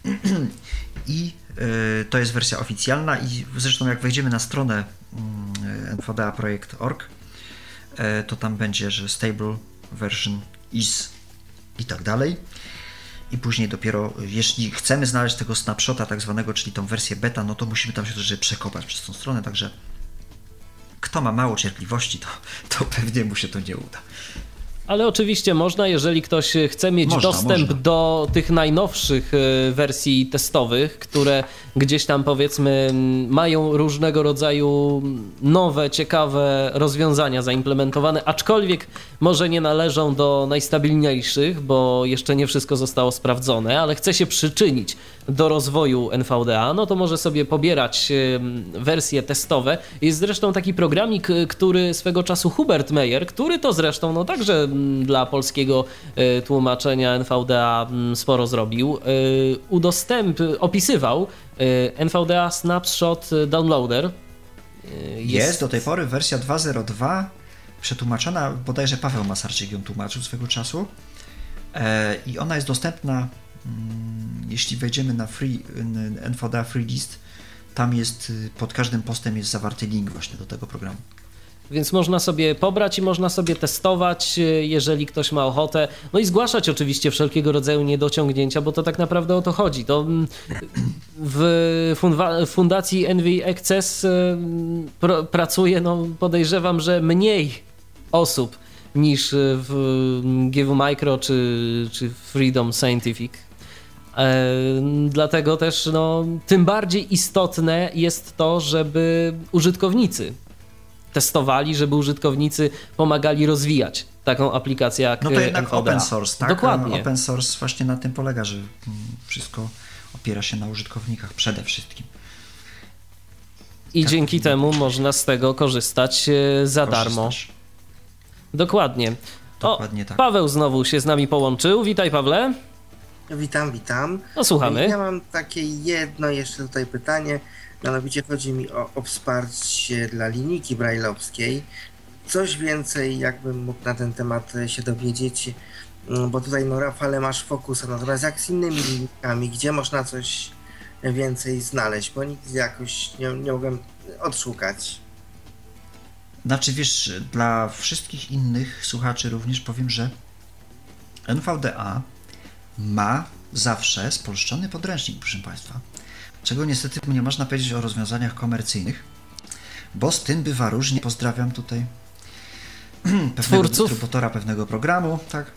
Speaker 1: I to jest wersja oficjalna i zresztą jak wejdziemy na stronę nvda.projekt.org, to tam będzie, że stable version is i tak dalej. I później dopiero, jeśli chcemy znaleźć tego snapshota tak zwanego, czyli tą wersję beta, no to musimy tam się troszeczkę przekopać przez tą stronę, także kto ma mało cierpliwości, to pewnie mu się to nie uda.
Speaker 2: Ale oczywiście można, jeżeli ktoś chce mieć dostęp do tych najnowszych wersji testowych, które gdzieś tam powiedzmy mają różnego rodzaju nowe, ciekawe rozwiązania zaimplementowane, aczkolwiek może nie należą do najstabilniejszych, bo jeszcze nie wszystko zostało sprawdzone, ale chce się przyczynić do rozwoju NVDA, no to może sobie pobierać wersje testowe. Jest zresztą taki programik, który swego czasu Hubert Meyer, który to zresztą no także dla polskiego tłumaczenia NVDA sporo zrobił, opisywał NVDA Snapshot Downloader.
Speaker 1: Jest do tej pory wersja 2.0.2 przetłumaczona, bodajże Paweł Masarczyk ją tłumaczył swego czasu i ona jest dostępna, jeśli wejdziemy na NVDA Free List, tam jest, pod każdym postem jest zawarty link właśnie do tego programu.
Speaker 2: Więc można sobie pobrać i można sobie testować, jeżeli ktoś ma ochotę. No i zgłaszać oczywiście wszelkiego rodzaju niedociągnięcia, bo to tak naprawdę o to chodzi. To w fundacji NV Access pracuje, no podejrzewam, że mniej osób niż w GW Micro czy Freedom Scientific. Dlatego też no, tym bardziej istotne jest to, żeby użytkownicy testowali, żeby użytkownicy pomagali rozwijać taką aplikację jak
Speaker 1: No to jednak
Speaker 2: NVDA.
Speaker 1: open source, tak?
Speaker 2: Dokładnie.
Speaker 1: Open source właśnie na tym polega, że wszystko opiera się na użytkownikach przede wszystkim.
Speaker 2: I tak, dzięki temu można z tego korzystać za darmo. Dokładnie.
Speaker 1: Dokładnie tak.
Speaker 2: Paweł znowu się z nami połączył. Witaj, Pawle.
Speaker 3: Witam.
Speaker 2: No słuchamy.
Speaker 3: Ja mam takie jedno jeszcze tutaj pytanie. Mianowicie chodzi mi o wsparcie dla linijki brajlowskiej. Coś więcej jakbym mógł na ten temat się dowiedzieć, bo tutaj no Rafale masz fokusa, natomiast jak z innymi linijkami, gdzie można coś więcej znaleźć, bo nigdy jakoś nie mogłem odszukać.
Speaker 1: Znaczy wiesz, dla wszystkich innych słuchaczy również powiem, że NVDA ma zawsze spolszczony podręcznik, proszę Państwa. Czego niestety nie można powiedzieć o rozwiązaniach komercyjnych, bo z tym bywa różnie. Pozdrawiam tutaj pewnego dystrybutora pewnego programu, tak.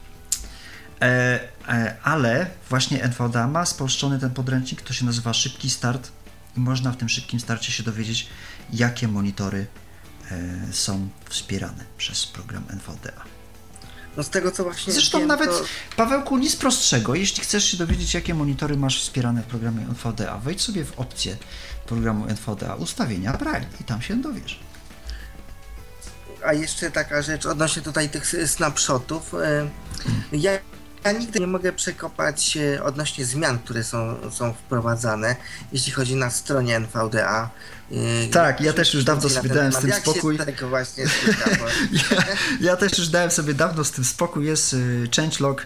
Speaker 1: Ale właśnie NVDA ma spolszczony ten podręcznik, to się nazywa Szybki Start i można w tym szybkim starcie się dowiedzieć, jakie monitory są wspierane przez program NVDA.
Speaker 3: No z tego co właśnie
Speaker 1: zresztą wiem, nawet, Pawełku, nic prostszego. Jeśli chcesz się dowiedzieć, jakie monitory masz wspierane w programie NVDA, wejdź sobie w opcję programu NVDA, ustawienia Braille i tam się dowiesz.
Speaker 3: A jeszcze taka rzecz odnośnie tutaj tych snapshotów. Ja nigdy nie mogę przekopać odnośnie zmian, które są wprowadzane, jeśli chodzi na stronie NVDA.
Speaker 1: Tak, ja też już dawno sobie dałem z tym spokój.
Speaker 3: Właśnie
Speaker 1: ja też już dałem sobie dawno z tym spokój. Jest changelog.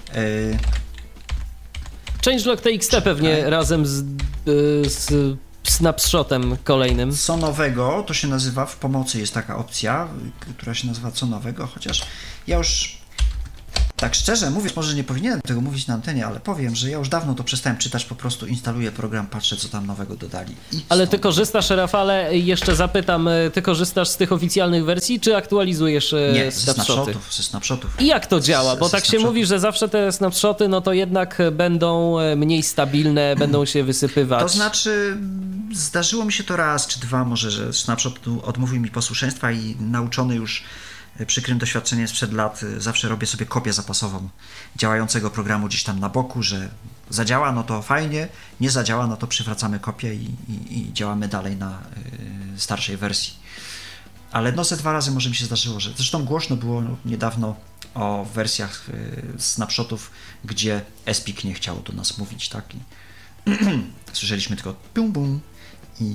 Speaker 2: Changelog TXT pewnie razem z snapshotem kolejnym?
Speaker 1: Co nowego, to się nazywa, w pomocy jest taka opcja, która się nazywa co nowego, chociaż ja już tak szczerze mówiąc, może nie powinienem tego mówić na antenie, ale powiem, że ja już dawno to przestałem czytać, po prostu instaluję program, patrzę co tam nowego dodali.
Speaker 2: Ale ty korzystasz, Rafale, jeszcze zapytam, ty korzystasz z tych oficjalnych wersji, czy aktualizujesz snapshoty?
Speaker 1: Ze snapshotów.
Speaker 2: I jak to działa? Bo tak się mówi, że zawsze te snapshoty, no to jednak będą mniej stabilne, będą się wysypywać.
Speaker 1: To znaczy, zdarzyło mi się to raz czy dwa może, że snapshot odmówił mi posłuszeństwa i nauczony już przykrym doświadczeniem sprzed lat, zawsze robię sobie kopię zapasową działającego programu gdzieś tam na boku, że zadziała, no to fajnie, nie zadziała, no to przywracamy kopię i działamy dalej na starszej wersji. Ale no ze 2 razy może mi się zdarzyło, że zresztą głośno było niedawno o wersjach snapshotów, gdzie SPIC nie chciał do nas mówić, tak? I słyszeliśmy tylko bum bum i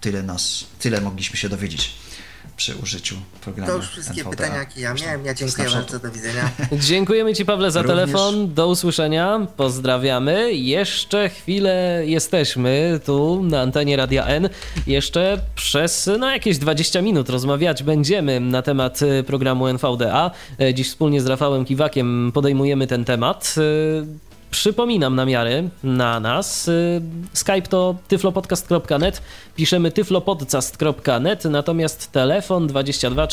Speaker 1: tyle mogliśmy się dowiedzieć przy użyciu programu.
Speaker 3: To już wszystkie
Speaker 1: NVDA.
Speaker 3: pytania, jakie ja miałem. Ja dziękuję bardzo, do widzenia.
Speaker 2: Dziękujemy Ci, Pawle, za
Speaker 1: Również.
Speaker 2: telefon. Do usłyszenia. Pozdrawiamy. Jeszcze chwilę jesteśmy tu na antenie Radia N. Jeszcze przez jakieś 20 minut rozmawiać będziemy na temat programu NVDA. Dziś wspólnie z Rafałem Kiwakiem podejmujemy ten temat. Przypominam namiary na nas. Skype to tyflopodcast.net, piszemy tyflopodcast.net, natomiast telefon 22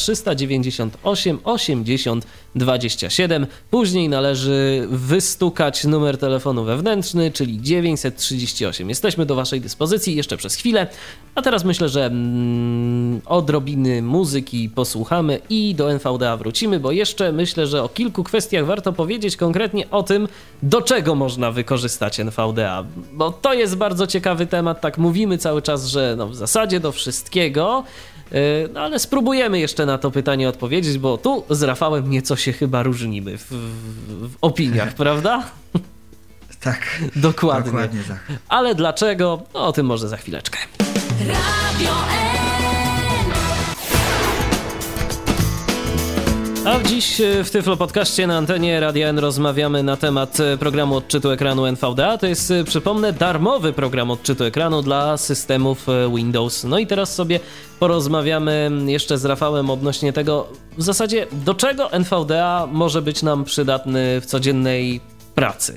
Speaker 2: 398 80 27. Później należy wystukać numer telefonu wewnętrzny, czyli 938. Jesteśmy do Waszej dyspozycji jeszcze przez chwilę, a teraz myślę, że odrobiny muzyki posłuchamy i do NVDA wrócimy, bo jeszcze myślę, że o kilku kwestiach warto powiedzieć, konkretnie o tym, do czego można wykorzystać NVDA, bo to jest bardzo ciekawy temat, tak mówimy cały czas, że w zasadzie do wszystkiego, ale spróbujemy jeszcze na to pytanie odpowiedzieć, bo tu z Rafałem nieco się chyba różnimy w opiniach, prawda?
Speaker 1: Tak.
Speaker 2: Dokładnie
Speaker 1: tak.
Speaker 2: Ale dlaczego? No, o tym może za chwileczkę. Radio A dziś w Tyflo Podcaście na antenie Radia N rozmawiamy na temat programu odczytu ekranu NVDA. To jest, przypomnę, darmowy program odczytu ekranu dla systemów Windows. No i teraz sobie porozmawiamy jeszcze z Rafałem odnośnie tego, w zasadzie do czego NVDA może być nam przydatny w codziennej pracy.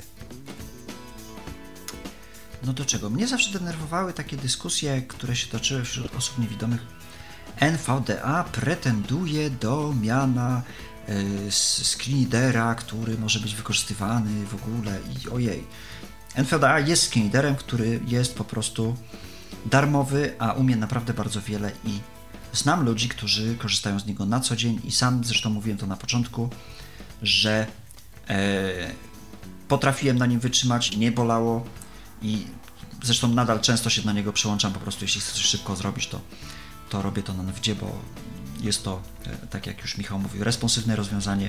Speaker 1: No do czego? Mnie zawsze denerwowały takie dyskusje, które się toczyły wśród osób niewidomych. NVDA pretenduje do miana screenreadera, który może być wykorzystywany w ogóle i ojej. NVDA jest screenreaderem, który jest po prostu darmowy, a umie naprawdę bardzo wiele i znam ludzi, którzy korzystają z niego na co dzień i sam zresztą mówiłem to na początku, że potrafiłem na nim wytrzymać, nie bolało i zresztą nadal często się na niego przełączam, po prostu jeśli chcę coś szybko zrobić, to robię to na NVIDIA, bo jest to, tak jak już Michał mówił, responsywne rozwiązanie.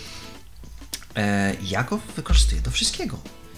Speaker 1: Ja go wykorzystuję do wszystkiego.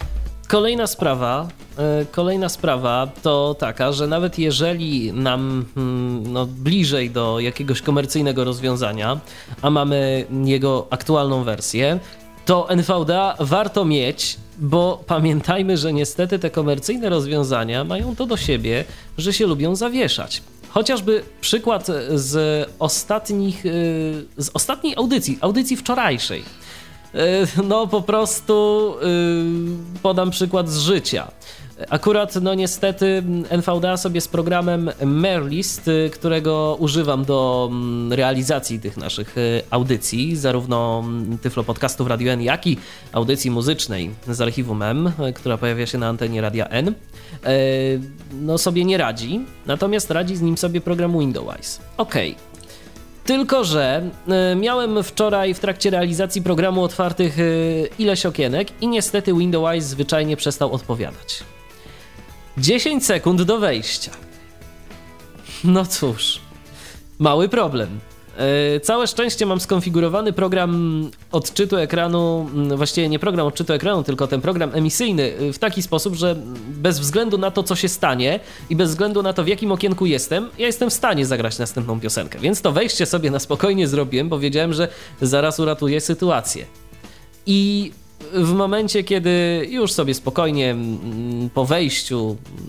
Speaker 2: Kolejna sprawa to taka, że nawet jeżeli nam bliżej do jakiegoś komercyjnego rozwiązania, a mamy jego aktualną wersję, to NVDA warto mieć, bo pamiętajmy, że niestety te komercyjne rozwiązania mają to do siebie, że się lubią zawieszać. Chociażby przykład z ostatniej audycji wczorajszej. No po prostu podam przykład z życia. Akurat niestety NVDA sobie z programem Merlist, którego używam do realizacji tych naszych audycji, zarówno Tyflo Podcastów Radio N, jak i audycji muzycznej z archiwum M, która pojawia się na antenie Radia N, sobie nie radzi, natomiast radzi z nim sobie program Windowise. Okej. Tylko że miałem wczoraj w trakcie realizacji programu otwartych ileś okienek i niestety Windowise zwyczajnie przestał odpowiadać. 10 sekund do wejścia. No cóż, mały problem. Całe szczęście mam skonfigurowany program odczytu ekranu, właściwie nie program odczytu ekranu, tylko ten program emisyjny w taki sposób, że bez względu na to, co się stanie i bez względu na to, w jakim okienku jestem, ja jestem w stanie zagrać następną piosenkę. Więc to wejście sobie na spokojnie zrobiłem, bo wiedziałem, że zaraz uratuję sytuację. I w momencie, kiedy już sobie spokojnie po wejściu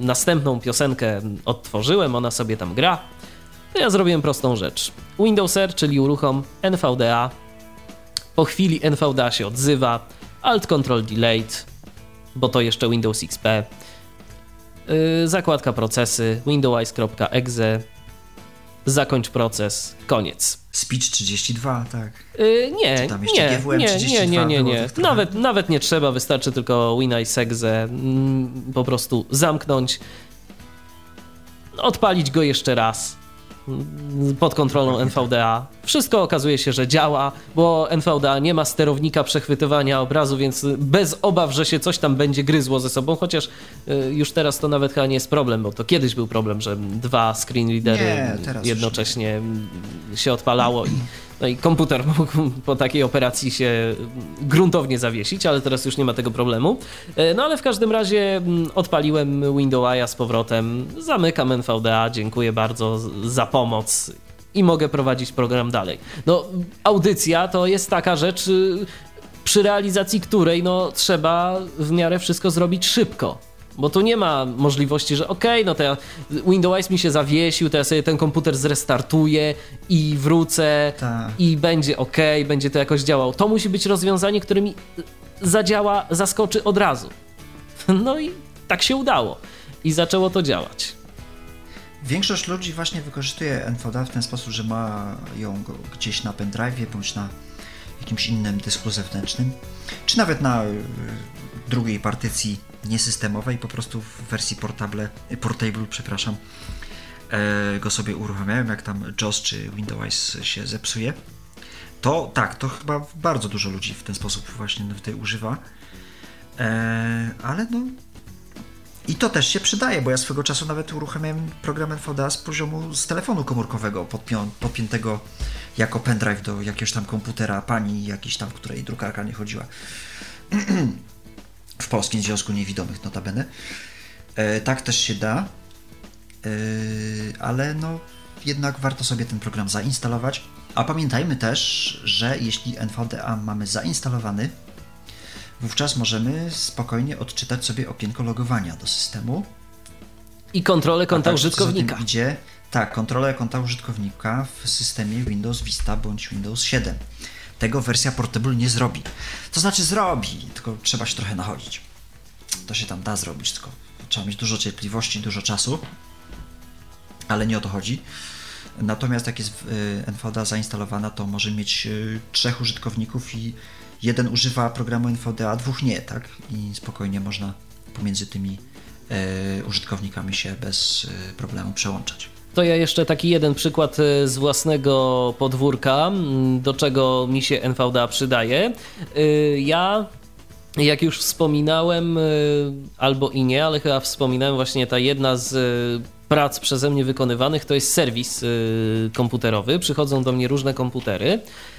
Speaker 2: następną piosenkę odtworzyłem, ona sobie tam gra, to ja zrobiłem prostą rzecz. Windows R, czyli uruchom NVDA. Po chwili NVDA się odzywa, Alt Control Delete, bo to jeszcze Windows XP. Zakładka procesy, windows.exe, zakończ proces, koniec.
Speaker 1: Speech 32, tak.
Speaker 2: Nie,
Speaker 1: czy tam jeszcze GWM 32
Speaker 2: nie. Nawet nie trzeba, wystarczy tylko windows.exe po prostu zamknąć, odpalić go jeszcze raz pod kontrolą NVDA. Wszystko okazuje się, że działa, bo NVDA nie ma sterownika przechwytywania obrazu, więc bez obaw, że się coś tam będzie gryzło ze sobą, chociaż już teraz to nawet chyba nie jest problem, bo to kiedyś był problem, że 2 screen readery jednocześnie się odpalało i komputer mógł po takiej operacji się gruntownie zawiesić, ale teraz już nie ma tego problemu. No ale w każdym razie odpaliłem Windowsa z powrotem, zamykam NVDA, dziękuję bardzo za pomoc i mogę prowadzić program dalej. No, audycja to jest taka rzecz, przy realizacji której no, trzeba w miarę wszystko zrobić szybko. Bo tu nie ma możliwości, że no to Windows mi się zawiesił, to ja sobie ten komputer zrestartuję i wrócę i będzie będzie to jakoś działało. To musi być rozwiązanie, które mi zaskoczy od razu. No i tak się udało. I zaczęło to działać.
Speaker 1: Większość ludzi właśnie wykorzystuje NVDA w ten sposób, że ma ją gdzieś na pendrive'ie bądź na jakimś innym dysku zewnętrznym, czy nawet na drugiej partycji niesystemowej, po prostu w wersji portable, go sobie uruchamiałem, jak tam JOS czy Windows się zepsuje. To tak, to chyba bardzo dużo ludzi w ten sposób właśnie tutaj używa, ale no i to też się przydaje, bo ja swego czasu nawet uruchamiałem program NVDA z telefonu komórkowego podpiętego jako pendrive do jakiegoś tam komputera pani jakiejś tam, której drukarka nie chodziła. W Polskim Związku Niewidomych notabene. Tak też się da, ale no jednak warto sobie ten program zainstalować. A pamiętajmy też, że jeśli NVDA mamy zainstalowany, wówczas możemy spokojnie odczytać sobie okienko logowania do systemu.
Speaker 2: I kontrolę konta użytkownika.
Speaker 1: Kontrolę konta użytkownika w systemie Windows Vista bądź Windows 7. Tego wersja Portable nie zrobi. To znaczy zrobi, tylko trzeba się trochę nachodzić. To się tam da zrobić, tylko trzeba mieć dużo cierpliwości, dużo czasu, ale nie o to chodzi. Natomiast jak jest NVDA zainstalowana, to może mieć 3 użytkowników i jeden używa programu NVDA, 2 nie, tak? I spokojnie można pomiędzy tymi użytkownikami się bez problemu przełączać.
Speaker 2: To ja jeszcze taki jeden przykład z własnego podwórka, do czego mi się NVDA przydaje. Ja, jak już wspominałem, albo i nie, ale chyba wspominałem, właśnie ta jedna z prac przeze mnie wykonywanych to jest serwis komputerowy. Przychodzą do mnie różne komputery.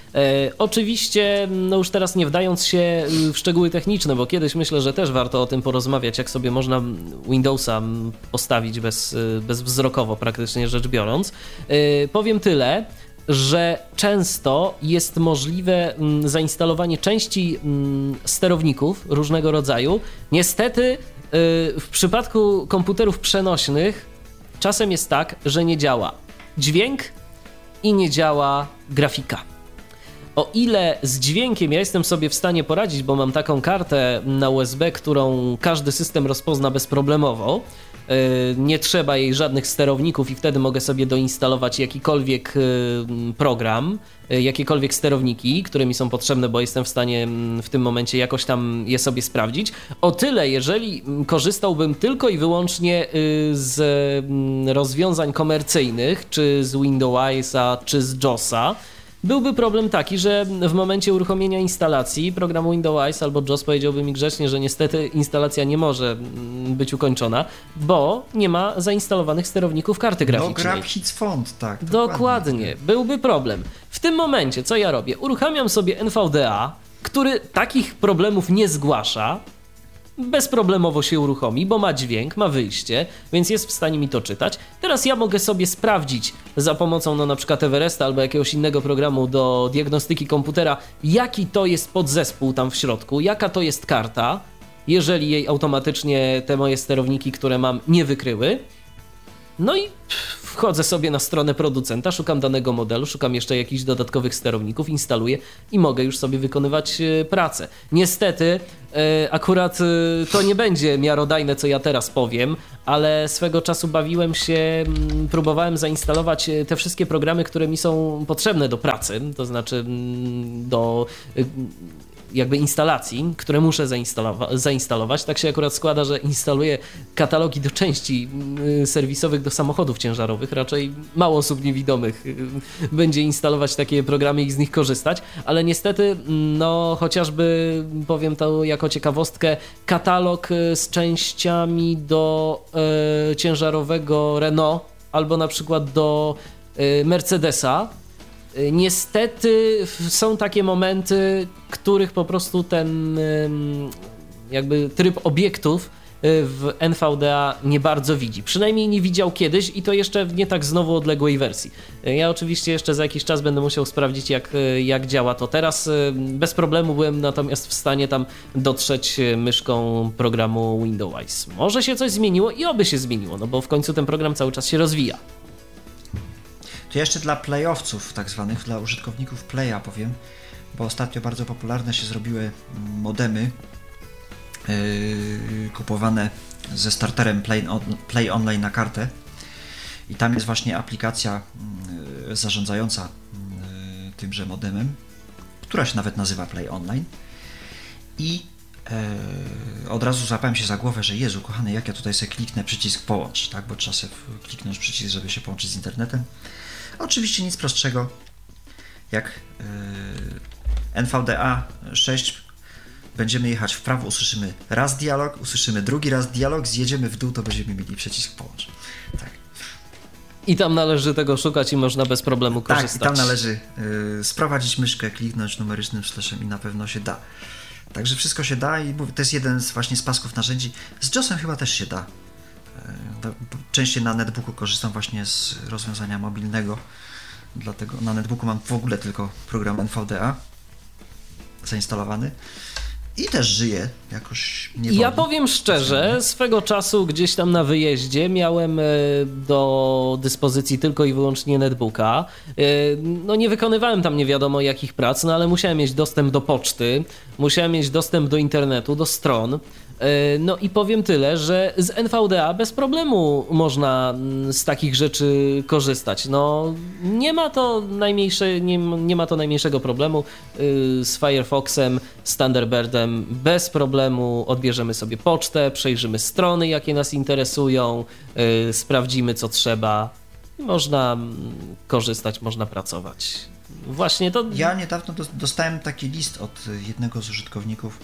Speaker 2: Oczywiście, no już teraz nie wdając się w szczegóły techniczne, bo kiedyś myślę, że też warto o tym porozmawiać, jak sobie można Windowsa postawić bezwzrokowo praktycznie rzecz biorąc. Powiem tyle, że często jest możliwe zainstalowanie części sterowników różnego rodzaju. Niestety w przypadku komputerów przenośnych czasem jest tak, że nie działa dźwięk i nie działa grafika. O ile z dźwiękiem ja jestem sobie w stanie poradzić, bo mam taką kartę na USB, którą każdy system rozpozna bezproblemowo, nie trzeba jej żadnych sterowników i wtedy mogę sobie doinstalować jakikolwiek program, jakiekolwiek sterowniki, które mi są potrzebne, bo jestem w stanie w tym momencie jakoś tam je sobie sprawdzić. O tyle, jeżeli korzystałbym tylko i wyłącznie z rozwiązań komercyjnych, czy z Windowsa, czy z JOSa, byłby problem taki, że w momencie uruchomienia instalacji programu Windows albo JOS powiedziałby mi grzecznie, że niestety instalacja nie może być ukończona, bo nie ma zainstalowanych sterowników karty graficznej.
Speaker 1: No grab hits font, tak.
Speaker 2: Dokładnie, byłby problem. W tym momencie co ja robię? Uruchamiam sobie NVDA, który takich problemów nie zgłasza, bezproblemowo się uruchomi, bo ma dźwięk, ma wyjście, więc jest w stanie mi to czytać. Teraz ja mogę sobie sprawdzić za pomocą na przykład Everesta albo jakiegoś innego programu do diagnostyki komputera, jaki to jest podzespół tam w środku, jaka to jest karta jeżeli jej automatycznie te moje sterowniki, które mam, nie wykryły. No i wchodzę sobie na stronę producenta, szukam danego modelu, szukam jeszcze jakichś dodatkowych sterowników, instaluję i mogę już sobie wykonywać pracę. Niestety akurat to nie będzie miarodajne, co ja teraz powiem, ale swego czasu bawiłem się, próbowałem zainstalować te wszystkie programy, które mi są potrzebne do pracy, to znaczy do jakby instalacji, które muszę zainstalować. Tak się akurat składa, że instaluję katalogi do części serwisowych do samochodów ciężarowych. Raczej mało osób niewidomych będzie instalować takie programy i z nich korzystać, ale niestety, no chociażby powiem to jako ciekawostkę, katalog z częściami do ciężarowego Renault albo na przykład do Mercedesa. Niestety są takie momenty, których po prostu ten jakby tryb obiektów w NVDA nie bardzo widzi. Przynajmniej nie widział kiedyś i to jeszcze w nie tak znowu odległej wersji. Ja oczywiście jeszcze za jakiś czas będę musiał sprawdzić, jak działa to teraz. Bez problemu byłem natomiast w stanie tam dotrzeć myszką programu Windows. Może się coś zmieniło i oby się zmieniło, no bo w końcu ten program cały czas się rozwija.
Speaker 1: To jeszcze dla playowców, tak zwanych, dla użytkowników Playa powiem, bo ostatnio bardzo popularne się zrobiły modemy kupowane ze starterem Play Online na kartę i tam jest właśnie aplikacja zarządzająca tymże modemem, która się nawet nazywa Play Online i od razu złapałem się za głowę, że Jezu kochany, jak ja tutaj sobie kliknę przycisk połącz, tak, bo trzeba sobie kliknąć przycisk, żeby się połączyć z internetem. Oczywiście nic prostszego jak NVDA 6. Będziemy jechać w prawo, usłyszymy raz dialog, usłyszymy drugi raz dialog, zjedziemy w dół, to będziemy mieli przycisk połącz. Tak.
Speaker 2: I tam należy tego szukać i można bez problemu korzystać.
Speaker 1: Tak, i tam należy sprowadzić myszkę, kliknąć numerycznym slashem i na pewno się da. Także wszystko się da i to jest jeden z pasków narzędzi. Z JOS-em chyba też się da. Częściej na netbooku korzystam właśnie z rozwiązania mobilnego, dlatego na netbooku mam w ogóle tylko program NVDA zainstalowany i też żyję jakoś niewolnie.
Speaker 2: Ja powiem szczerze, swego czasu gdzieś tam na wyjeździe miałem do dyspozycji tylko i wyłącznie netbooka. No nie wykonywałem tam nie wiadomo jakich prac, no ale musiałem mieć dostęp do poczty, musiałem mieć dostęp do internetu, do stron. No i powiem tyle, że z NVDA bez problemu można z takich rzeczy korzystać. No nie ma to najmniejszego problemu. Z Firefoxem, z Thunderbirtem bez problemu odbierzemy sobie pocztę, przejrzymy strony, jakie nas interesują, sprawdzimy co trzeba. Można korzystać, można pracować. Właśnie to...
Speaker 1: Ja niedawno dostałem taki list od jednego z użytkowników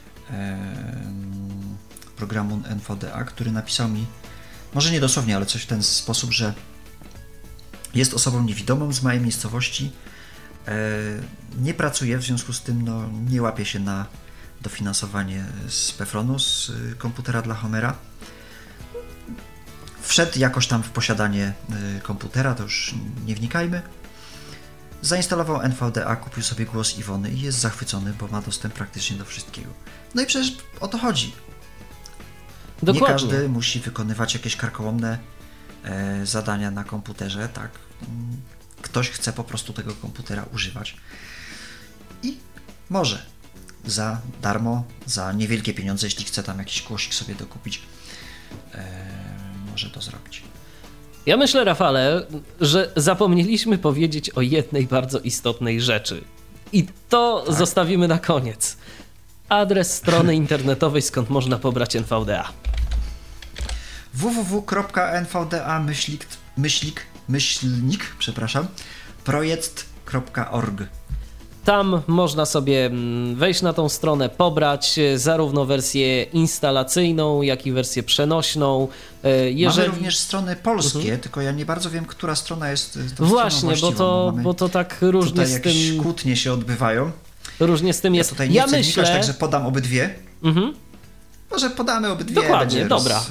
Speaker 1: programu NVDA, który napisał mi, może nie dosłownie, ale coś w ten sposób, że jest osobą niewidomą z małej miejscowości, nie pracuje, w związku z tym no, nie łapie się na dofinansowanie z PFRON-u, z komputera dla Homera. Wszedł jakoś tam w posiadanie komputera, to już nie wnikajmy. Zainstalował NVDA, kupił sobie głos Iwony i jest zachwycony, bo ma dostęp praktycznie do wszystkiego. No i przecież o to chodzi. Dokładnie. Nie każdy musi wykonywać jakieś karkołomne zadania na komputerze, tak? Ktoś chce po prostu tego komputera używać i może za darmo, za niewielkie pieniądze, jeśli chce tam jakiś głosik sobie dokupić, może to zrobić.
Speaker 2: Ja myślę, Rafale, że zapomnieliśmy powiedzieć o jednej bardzo istotnej rzeczy. I to tak zostawimy na koniec. Adres strony internetowej, skąd można pobrać NVDA.
Speaker 1: projekt.org.
Speaker 2: Tam można sobie wejść na tą stronę, pobrać zarówno wersję instalacyjną, jak i wersję przenośną.
Speaker 1: Mamy również strony polskie, tylko ja nie bardzo wiem, która strona jest tą
Speaker 2: właśnie, bo to tak różnie z tym...
Speaker 1: jakieś kłótnie się odbywają.
Speaker 2: Różnie z tym jest.
Speaker 1: Ja tutaj nie chcę wnikać, także podam obydwie. Może podamy obydwie.
Speaker 2: Dokładnie, dobra.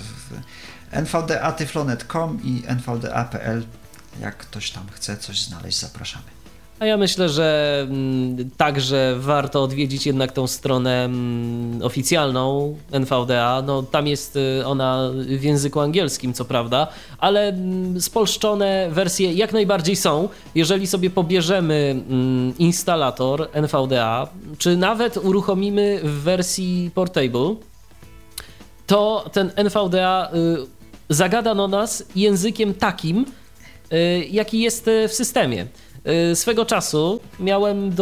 Speaker 1: nvda.tyflonet.com i nvda.pl. Jak ktoś tam chce coś znaleźć, zapraszamy.
Speaker 2: A ja myślę, że także warto odwiedzić jednak tą stronę oficjalną NVDA. No, tam jest ona w języku angielskim, co prawda, ale spolszczone wersje jak najbardziej są. Jeżeli sobie pobierzemy instalator NVDA, czy nawet uruchomimy w wersji portable, to ten NVDA zagada do nas językiem takim, jaki jest w systemie. Swego czasu miałem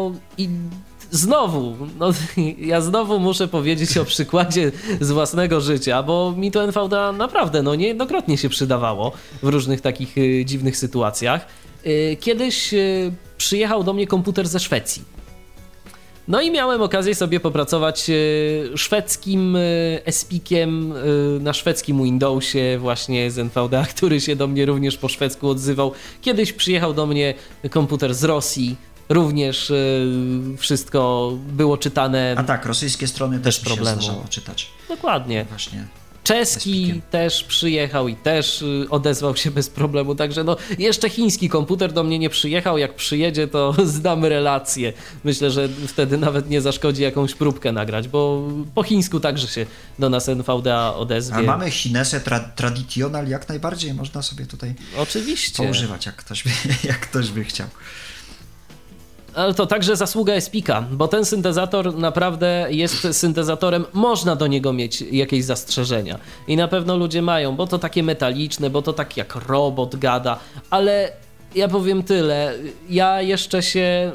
Speaker 2: ja znowu muszę powiedzieć o przykładzie z własnego życia, bo mi to NVDA naprawdę niejednokrotnie się przydawało w różnych takich dziwnych sytuacjach. Kiedyś przyjechał do mnie komputer ze Szwecji. No i miałem okazję sobie popracować szwedzkim espikiem na szwedzkim Windowsie właśnie z NVDA, który się do mnie również po szwedzku odzywał. Kiedyś przyjechał do mnie komputer z Rosji, również wszystko było czytane.
Speaker 1: A tak, rosyjskie strony też mi się zdarzało czytać.
Speaker 2: Dokładnie.
Speaker 1: Właśnie.
Speaker 2: Czeski też przyjechał i też odezwał się bez problemu, także jeszcze chiński komputer do mnie nie przyjechał, jak przyjedzie to zdamy relację. Myślę, że wtedy nawet nie zaszkodzi jakąś próbkę nagrać, bo po chińsku także się do nas NVDA odezwie.
Speaker 1: A mamy chinesę traditional, jak najbardziej można sobie tutaj
Speaker 2: oczywiście
Speaker 1: poużywać, jak ktoś by chciał.
Speaker 2: Ale to także zasługa Espika, bo ten syntezator naprawdę jest syntezatorem, można do niego mieć jakieś zastrzeżenia. I na pewno ludzie mają, bo to takie metaliczne, bo to tak jak robot gada, ale ja powiem tyle, ja jeszcze się,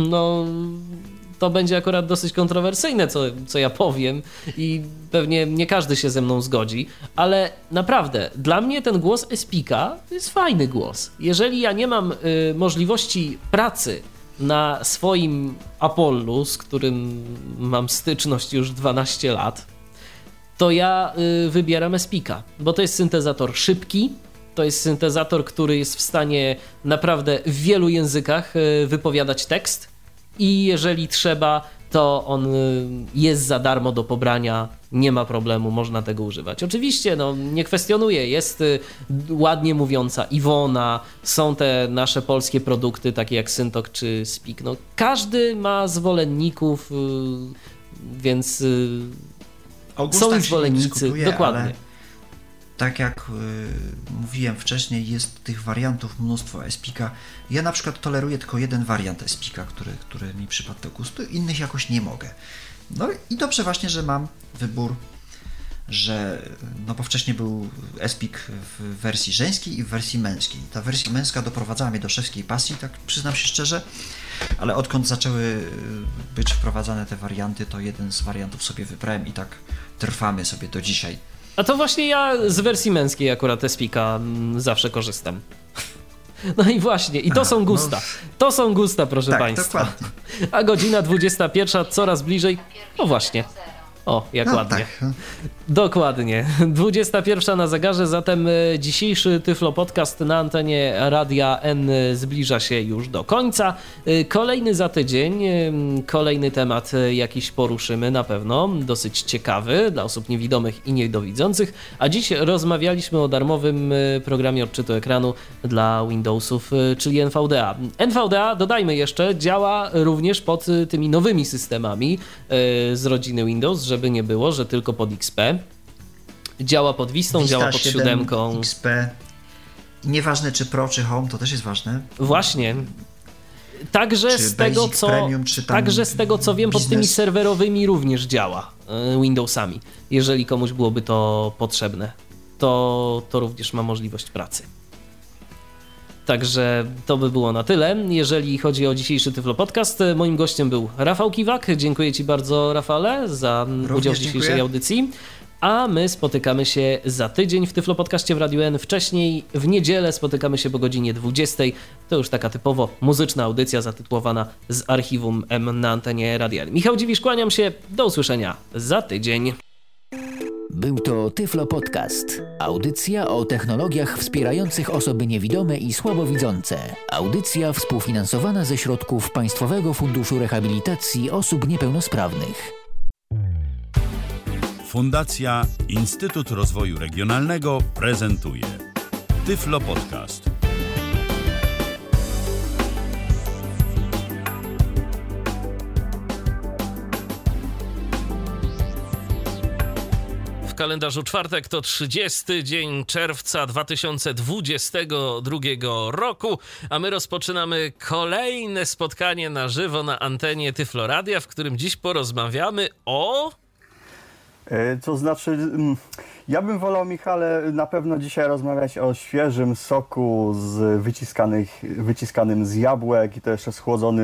Speaker 2: to będzie akurat dosyć kontrowersyjne, co ja powiem i pewnie nie każdy się ze mną zgodzi, ale naprawdę, dla mnie ten głos Espika to jest fajny głos. Jeżeli ja nie mam możliwości pracy na swoim Apollu, z którym mam styczność już 12 lat, to ja wybieram Espika, bo to jest syntezator szybki, to jest syntezator, który jest w stanie naprawdę w wielu językach wypowiadać tekst i jeżeli trzeba, to on jest za darmo do pobrania, nie ma problemu, można tego używać. Oczywiście, nie kwestionuję, jest ładnie mówiąca Iwona, są te nasze polskie produkty, takie jak Syntok czy Speak. Każdy ma zwolenników, więc są i zwolennicy, dokładnie.
Speaker 1: Ale tak jak mówiłem wcześniej, jest tych wariantów mnóstwo Espika. Ja na przykład toleruję tylko jeden wariant Espika, który mi przypadł do gustu, innych jakoś nie mogę. No i dobrze właśnie, że mam wybór, bo wcześniej był Espik w wersji żeńskiej i w wersji męskiej. Ta wersja męska doprowadzała mnie do szewskiej pasji, tak przyznam się szczerze, ale odkąd zaczęły być wprowadzane te warianty, to jeden z wariantów sobie wybrałem i tak trwamy sobie do dzisiaj.
Speaker 2: A to właśnie ja z wersji męskiej akurat Espika zawsze korzystam. No i właśnie, i to są gusta. To są gusta, proszę państwa. Dokładnie. A godzina 21, coraz bliżej. No właśnie. O, jak ładnie. Tak. Dokładnie. 21 na zegarze, zatem dzisiejszy Tyflo Podcast na antenie Radia N zbliża się już do końca. Kolejny za tydzień, kolejny temat jakiś poruszymy na pewno, dosyć ciekawy dla osób niewidomych i niedowidzących, a dziś rozmawialiśmy o darmowym programie odczytu ekranu dla Windowsów, czyli NVDA. NVDA, dodajmy jeszcze, działa również pod tymi nowymi systemami z rodziny Windows, żeby nie było, że tylko pod XP. Działa pod Vistą, działa pod 7.
Speaker 1: XP. Nieważne czy Pro, czy Home, to też jest ważne.
Speaker 2: Właśnie. Także z tego, co wiem, pod tymi serwerowymi również działa Windowsami. Jeżeli komuś byłoby to potrzebne, to również ma możliwość pracy. Także to by było na tyle, jeżeli chodzi o dzisiejszy Tyflo Podcast. Moim gościem był Rafał Kiwak. Dziękuję Ci bardzo, Rafale, za udział w dzisiejszej audycji. A my spotykamy się za tydzień w Tyflo Podcaście w Radiu N. Wcześniej w niedzielę spotykamy się po godzinie 20. To już taka typowo muzyczna audycja zatytułowana Z Archiwum M na antenie Radia N. Michał Dziwisz, kłaniam się. Do usłyszenia za tydzień.
Speaker 4: Był to Tyflo Podcast. Audycja o technologiach wspierających osoby niewidome i słabowidzące. Audycja współfinansowana ze środków Państwowego Funduszu Rehabilitacji Osób Niepełnosprawnych.
Speaker 5: Fundacja Instytut Rozwoju Regionalnego prezentuje Tyflo Podcast.
Speaker 2: kalendarzu czwartek, to 30 dzień czerwca 2022 roku, a my rozpoczynamy kolejne spotkanie na żywo na antenie Tyflo Radia, w którym dziś porozmawiamy o...
Speaker 6: To znaczy, ja bym wolał, Michale, na pewno dzisiaj rozmawiać o świeżym soku z wyciskanym z jabłek i to jeszcze schłodzony